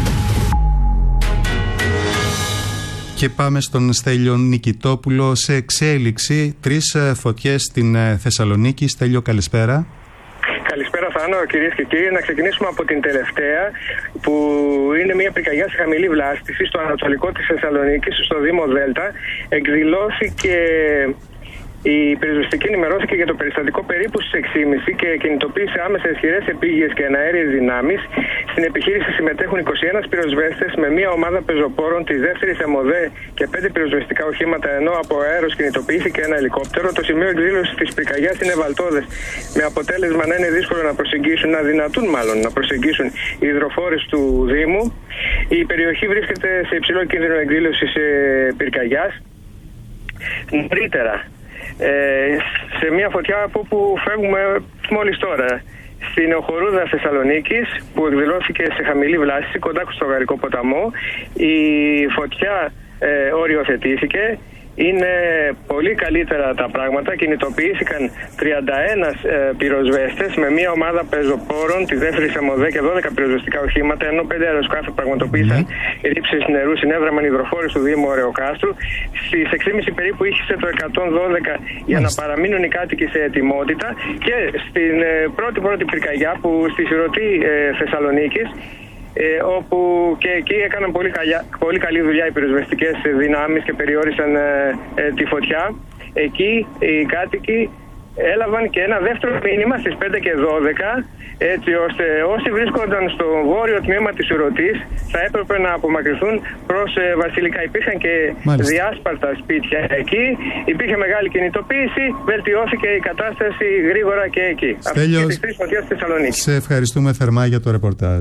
S2: Και πάμε στον Στέλιο Νικητόπουλο. Σε εξέλιξη τρεις φωτιές στην Θεσσαλονίκη. Στέλιο, καλησπέρα.
S9: Καλησπέρα Θάνο, κυρίες και κύριοι. Να ξεκινήσουμε από την τελευταία, που είναι μια πυρκαγιά σε χαμηλή βλάστηση στο ανατολικό της Θεσσαλονίκης, στο Δήμο Δέλτα. Εκδηλώθηκε η πυροσβεστική, ενημερώθηκε για το περιστατικό περίπου στις έξι και μισή και κινητοποίησε άμεσα ισχυρές επίγειες και εναέριες δυνάμεις. Στην επιχείρηση συμμετέχουν είκοσι ένα πυροσβέστες με μια ομάδα πεζοπόρων της δεύτερης ΕΜΟΔΕ και πέντε πυροσβεστικά οχήματα, ενώ από αέρος κινητοποιήθηκε ένα ελικόπτερο. Το σημείο εκδήλωσης της πυρκαγιάς είναι βαλτώδες, με αποτέλεσμα να είναι δύσκολο να προσεγγίσουν, να δυνατούν μάλλον να προσεγγίσουν οι υδροφόρες του Δήμου. Η περιοχή βρίσκεται σε υψηλό κίνδυνο εκδήλωσης πυρκαγιάς. Νωρίτερα, Ε, σε μια φωτιά από όπου φεύγουμε μόλις τώρα, στην Οχορούδα Θεσσαλονίκης, που εκδηλώθηκε σε χαμηλή βλάστηση κοντά στο Γαρικό ποταμό, η φωτιά ε, οριοθετήθηκε. Είναι πολύ καλύτερα τα πράγματα. Κινητοποιήθηκαν τριάντα ένα ε, πυροσβέστες με μια ομάδα πεζοπόρων τη δεύτερη ΕΜΟΔΕ και δώδεκα πυροσβεστικά οχήματα, ενώ πέντε αεροσκάφη πραγματοποίησαν mm. ρήψεις νερού, συνέδραμαν υδροφόρες του Δήμου Ωρεοκάστρου. Στις έξι και μισή περίπου ήχησε το εκατόν δώδεκα για να παραμείνουν οι κάτοικοι σε ετοιμότητα, και στην ε, πρώτη πρώτη πυρκαγιά που στη Σιρωτή ε, Θεσσαλονίκης, Ε, όπου και εκεί έκαναν πολύ, καλιά, πολύ καλή δουλειά οι πυροσβεστικές δυνάμεις και περιόρισαν ε, ε, τη φωτιά. Εκεί οι κάτοικοι έλαβαν και ένα δεύτερο μήνυμα στις πέντε και δώδεκα, έτσι ώστε όσοι βρίσκονταν στο βόρειο τμήμα της Σιρωτής θα έπρεπε να απομακρυνθούν προς ε, Βασιλικά. Υπήρχαν και Μάλιστα. διάσπαρτα σπίτια εκεί, υπήρχε μεγάλη κινητοποίηση, βελτιώθηκε η κατάσταση γρήγορα και εκεί.
S2: Στέλιο,
S9: αυτές τις τρεις φωτιές στη Θεσσαλονίκη.
S2: Σε ευχαριστούμε θερμά για το ρεπορτάζ.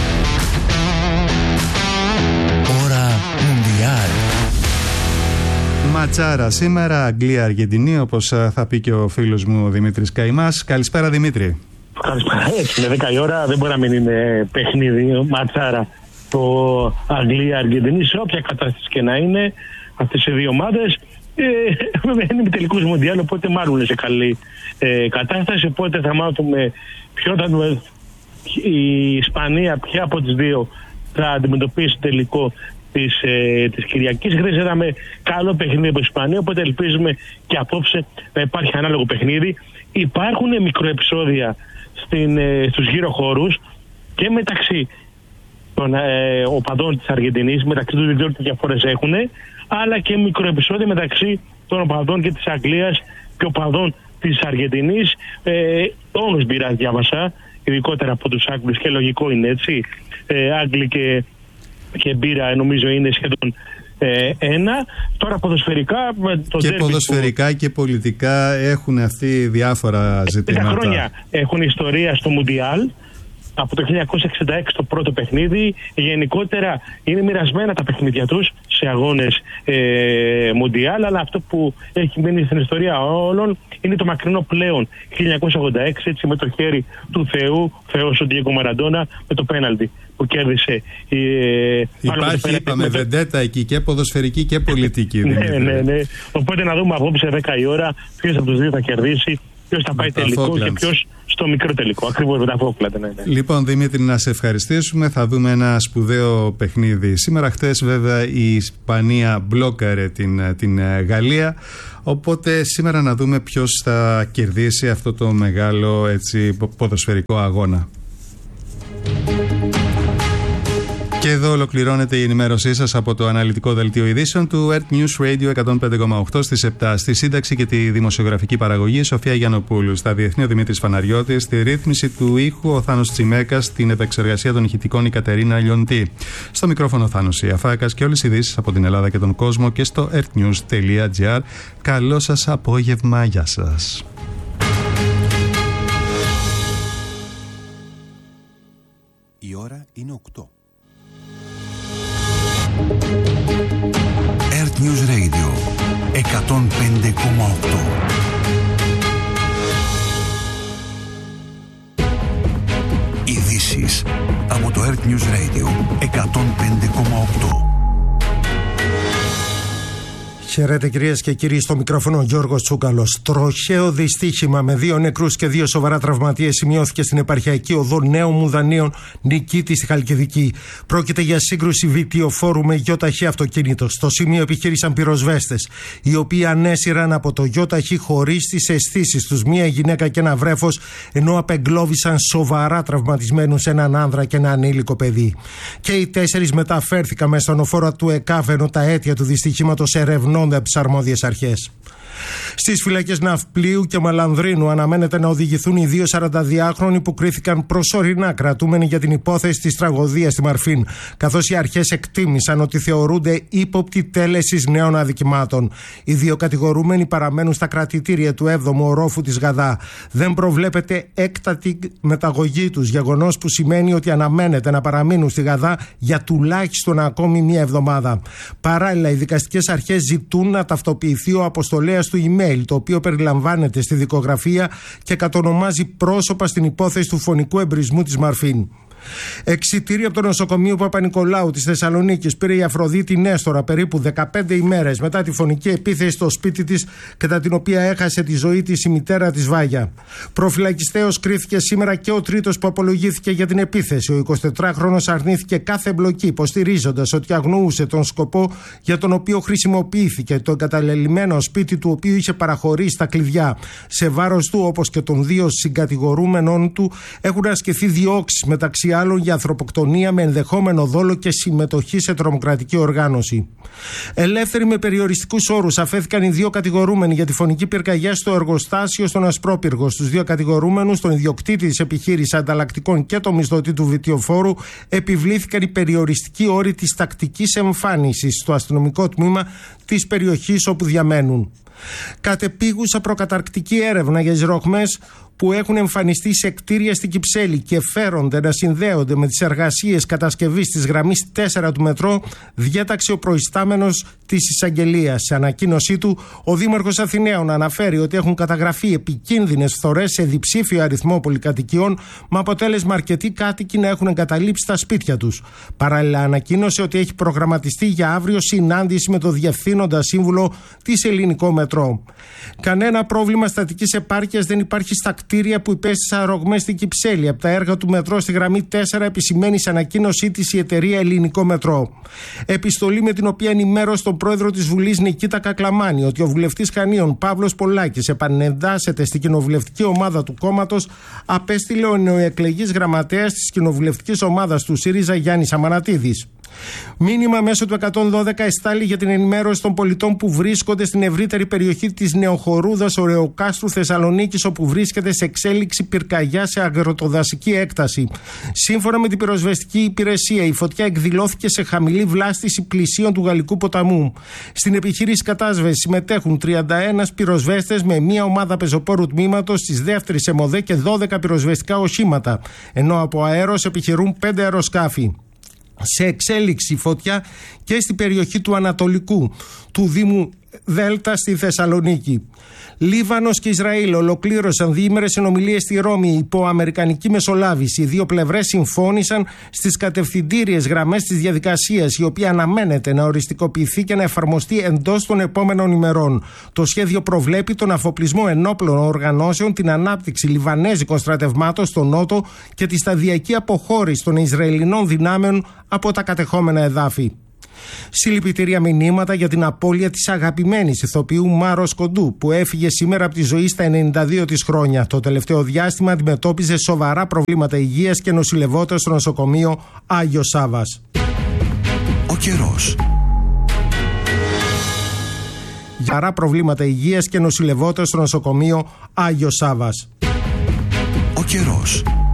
S2: Ματσάρα σήμερα, Αγγλία-Αργεντινή, όπως θα πει και ο φίλος μου ο Δημήτρης Καημάς. Καλησπέρα Δημήτρη.
S24: Καλησπέρα. Έτσι, είναι δέκα η ώρα, δεν μπορεί να μην είναι παιχνίδι, ματσάρα. Το Αγγλία-Αργεντινή, σε όποια κατάσταση και να είναι, αυτές οι δύο ομάδες, ε, βέβαια είναι με τελικούς μοντιάλ, οπότε μάλλον σε καλή ε, κατάσταση. Οπότε θα μάθουμε ποιο θα δούμε, η Ισπανία, ποια από τις δύο θα αντιμετωπίσει τελικό της, ε, της Κυριακής. Χθες είδαμε καλό παιχνίδι από Ισπανία, οπότε ελπίζουμε και απόψε να υπάρχει ανάλογο παιχνίδι. υπάρχουν μικροεπισόδια στην, ε, στους γύρω χώρους και μεταξύ των ε, οπαδών της Αργεντινής, μεταξύ τους δεν ξέρω τι διαφορές έχουν, αλλά και μικροεπισόδια μεταξύ των οπαδών και της Αγγλίας και οπαδών της Αργεντινής. Ε, τόνους μπειράς διάβασα, ειδικότερα από τους Άγγλους, και λογικό είναι έτσι. Ε, Άγγλοι και, και μπύρα νομίζω είναι σχεδόν ε, ένα. Τώρα ποδοσφαιρικά... Το
S2: και ποδοσφαιρικά που... και πολιτικά έχουν αυτοί διάφορα ζητήματα.
S24: Πέντε χρόνια έχουν ιστορία στο Μουντιάλ. Από το χίλια εννιακόσια εξήντα έξι το πρώτο παιχνίδι. Γενικότερα είναι μοιρασμένα τα παιχνίδια τους σε αγώνες ε, Μουντιάλ, αλλά αυτό που έχει μείνει στην ιστορία όλων είναι το μακρινό πλέον χίλια εννιακόσια ογδόντα έξι, έτσι, με το χέρι του Θεού, Θεός ο Ντιέγκο Μαραντόνα, με το πέναλτι που κέρδισε. Ε,
S2: Υπάρχει, είπαμε, με... βεντέτα εκεί και ποδοσφαιρική και πολιτική.
S24: ναι, ναι, ναι. Οπότε να δούμε απόψε δέκα η ώρα ποιος από τους δύο θα κερδίσει, ποιος θα πάει τελικό και ποιος στο μικρό τελικό. Ακριβώς με τα Φόκλαντ. Ναι, ναι.
S2: Λοιπόν, Δημήτρη, να σε ευχαριστήσουμε. Θα δούμε ένα σπουδαίο παιχνίδι σήμερα. Χτες, βέβαια, η Ισπανία μπλόκαρε την, την Γαλλία. Οπότε σήμερα να δούμε ποιος θα κερδίσει αυτό το μεγάλο, έτσι, ποδοσφαιρικό αγώνα. Και εδώ ολοκληρώνεται η ενημέρωσή σας από το αναλυτικό δελτίο ειδήσεων του Earth News Radio εκατόν πέντε κόμμα οκτώ στις επτά. Στη σύνταξη και τη δημοσιογραφική παραγωγή Σοφία Γιαννοπούλου. Στα διεθνή ο Δημήτρης Φαναριώτης. Στη ρύθμιση του ήχου ο Θάνος Τσιμέκας. Στην επεξεργασία των ηχητικών η Κατερίνα Λιοντή. Στο μικρόφωνο ο Θάνος Ιαφάκας και όλες οι ειδήσεις από την Ελλάδα και τον κόσμο και στο earthnews τελεία gr. Καλό σας απόγευμα. Γεια σας.
S4: Η ώρα είναι οκτώ. Earth News Radio εκατόν πέντε κόμμα οκτώ. Ειδήσεις από το Earth News Radio εκατόν πέντε κόμμα οκτώ.
S10: Χαίρετε κυρίες και κύριοι, στο μικρόφωνο ο Γιώργος Τσούκαλος. Τροχαίο δυστύχημα με δύο νεκρούς και δύο σοβαρά τραυματίες σημειώθηκε στην επαρχιακή οδό Νέων Μουδανίων Νικήτη στη Χαλκιδική. Πρόκειται για σύγκρουση βιτιοφόρου με γιοταχή αυτοκίνητο. Στο σημείο επιχείρησαν πυροσβέστες, οι οποίοι ανέσυραν από το γιοταχή χωρίς τις αισθήσεις τους μία γυναίκα και ένα βρέφος, ενώ απεγκλώβησαν σοβαρά τραυματισμένους έναν άνδρα και ένα ανήλικο παιδί. Και οι τέσσερις μεταφέρθηκαν με στανοφόρα του ΕΚΑΒ, ενώ τα αίτια του δυστυχήματος ερευνώνται από τις αρμόδιες αρχές. Στις φυλακές Ναυπλίου και Μαλανδρίνου αναμένεται να οδηγηθούν οι δύο σαρανταδυάχρονοι που κρίθηκαν προσωρινά κρατούμενοι για την υπόθεση της τραγωδίας στη Μαρφίν, καθώς οι αρχές εκτίμησαν ότι θεωρούνται ύποπτοι τέλεσης νέων αδικημάτων. Οι δύο κατηγορούμενοι παραμένουν στα κρατητήρια του έβδομου ορόφου της Γαδά. Δεν προβλέπεται έκτατη μεταγωγή τους, γεγονός που σημαίνει ότι αναμένεται να παραμείνουν στη Γαδά για τουλάχιστον ακόμη μία εβδομάδα. Παράλληλα, οι δικαστικές αρχές ζητούν να ταυτοποιηθεί ο αποστολέας του email, το οποίο περιλαμβάνεται στη δικογραφία και κατονομάζει πρόσωπα στην υπόθεση του φωνικού εμπρισμού της Μαρφίν. Εξιτήριο από το νοσοκομείο Παπα-Νικολάου της Θεσσαλονίκης πήρε η Αφροδίτη Νέστορα περίπου δεκαπέντε ημέρες μετά τη φωνική επίθεση στο σπίτι της, κατά την οποία έχασε τη ζωή της η μητέρα της Βάγια. Προφυλακιστέως κρίθηκε σήμερα και ο τρίτος που απολογήθηκε για την επίθεση. Ο εικοσιτετράχρονος αρνήθηκε κάθε εμπλοκή, υποστηρίζοντας ότι αγνοούσε τον σκοπό για τον οποίο χρησιμοποιήθηκε το εγκαταλελειμμένο σπίτι του, οποίου είχε παραχωρήσει τα κλειδιά. Σε βάρος του, όπως και των δύο συγκατηγορούμενων του, έχουν ασκηθεί διώξεις, μεταξύ άλλων για ανθρωποκτονία με ενδεχόμενο δόλο και συμμετοχή σε τρομοκρατική οργάνωση. Ελεύθεροι με περιοριστικούς όρους αφέθηκαν οι δύο κατηγορούμενοι για τη φωνική πυρκαγιά στο εργοστάσιο στον Ασπρόπυργο. Στους δύο κατηγορούμενους, τον ιδιοκτήτη της επιχείρησης ανταλλακτικών και τον μισθωτή του βιτιοφόρου, επιβλήθηκαν οι περιοριστικοί όροι της τακτικής εμφάνισης στο αστυνομικό τμήμα της περιοχής όπου διαμένουν. Κατεπίγουσα προκαταρκτική έρευνα για τις ρογμές που έχουν εμφανιστεί σε κτίρια στην Κυψέλη και φέρονται να συνδέονται με τις εργασίες κατασκευής της γραμμής τέσσερα του μετρό, διέταξε ο προϊστάμενος της εισαγγελίας. Σε ανακοίνωσή του, ο Δήμαρχος Αθηναίων αναφέρει ότι έχουν καταγραφεί επικίνδυνες φθορές σε διψήφιο αριθμό πολυκατοικιών, με αποτέλεσμα αρκετοί κάτοικοι να έχουν εγκαταλείψει τα σπίτια τους. Παράλληλα, ανακοίνωσε ότι έχει προγραμματιστεί για αύριο συνάντηση με το Διευθύνοντα Σύμβουλο της Ελληνικό Μετρό. Κανένα πρόβλημα στατικής επάρκειας δεν υπάρχει στα κτίρια κτίρια που υπέστησαν ρογμές στην Κυψέλη. Από τα έργα του μετρό στη γραμμή τέσσερα επισημαίνει σε ανακοίνωσή της η εταιρεία Ελληνικό Μετρό. Επιστολή με την οποία ενημέρωσε τον πρόεδρο της Βουλής Νικήτα Κακλαμάνη ότι ο βουλευτής Χανίων Παύλος Πολάκης επανεντάσσεται στην κοινοβουλευτική ομάδα του κόμματος, απέστειλε ο νεοεκλεγής γραμματέας της κοινοβουλευτικής ομάδας του ΣΥΡΙΖΑ Γιάννης Αμανατίδης. Μήνυμα μέσω του εκατόν δώδεκα εστάλει για την ενημέρωση των πολιτών που βρίσκονται στην ευρύτερη περιοχή της Νεοχορούδας Ωρεοκάστρου Θεσσαλονίκης, όπου βρίσκεται σε εξέλιξη πυρκαγιά σε αγροτοδασική έκταση. Σύμφωνα με την πυροσβεστική υπηρεσία, η φωτιά εκδηλώθηκε σε χαμηλή βλάστηση πλησίων του Γαλλικού ποταμού. Στην επιχείρηση κατάσβεσης συμμετέχουν τριάντα ένα πυροσβέστες με μία ομάδα πεζοπόρου τμήματος της δεύτερης ΕΜΟΔΕ και δώδεκα πυροσβεστικά οχήματα, ενώ από αέρος επιχειρούν πέντε αεροσκάφη. Σε εξέλιξη φωτιά και στην περιοχή του Ανατολικού του Δήμου Δέλτα στη Θεσσαλονίκη. Λίβανος και Ισραήλ ολοκλήρωσαν διήμερες συνομιλίες στη Ρώμη υπό αμερικανική μεσολάβηση. Οι δύο πλευρές συμφώνησαν στις κατευθυντήριες γραμμές της διαδικασίας, η οποία αναμένεται να οριστικοποιηθεί και να εφαρμοστεί εντός των επόμενων ημερών. Το σχέδιο προβλέπει τον αφοπλισμό ενόπλων οργανώσεων, την ανάπτυξη λιβανέζικων στρατευμάτων στο νότο και τη σταδιακή αποχώρηση των Ισραηλινών δυνάμεων από τα κατεχόμενα εδάφη. Συλληπιτήρια μηνύματα για την απώλεια της αγαπημένης ηθοποιού Μάρος Κοντού, που έφυγε σήμερα από τη ζωή στα ενενήντα δύο της χρόνια. Το τελευταίο διάστημα αντιμετώπιζε σοβαρά προβλήματα υγείας και νοσηλευόταν στο νοσοκομείο Άγιος Σάββας.
S4: Ο καιρός.
S10: Σοβαρά προβλήματα υγείας και νοσηλευόταν στο νοσοκομείο Άγιος Σάββας.
S4: Ο καιρός.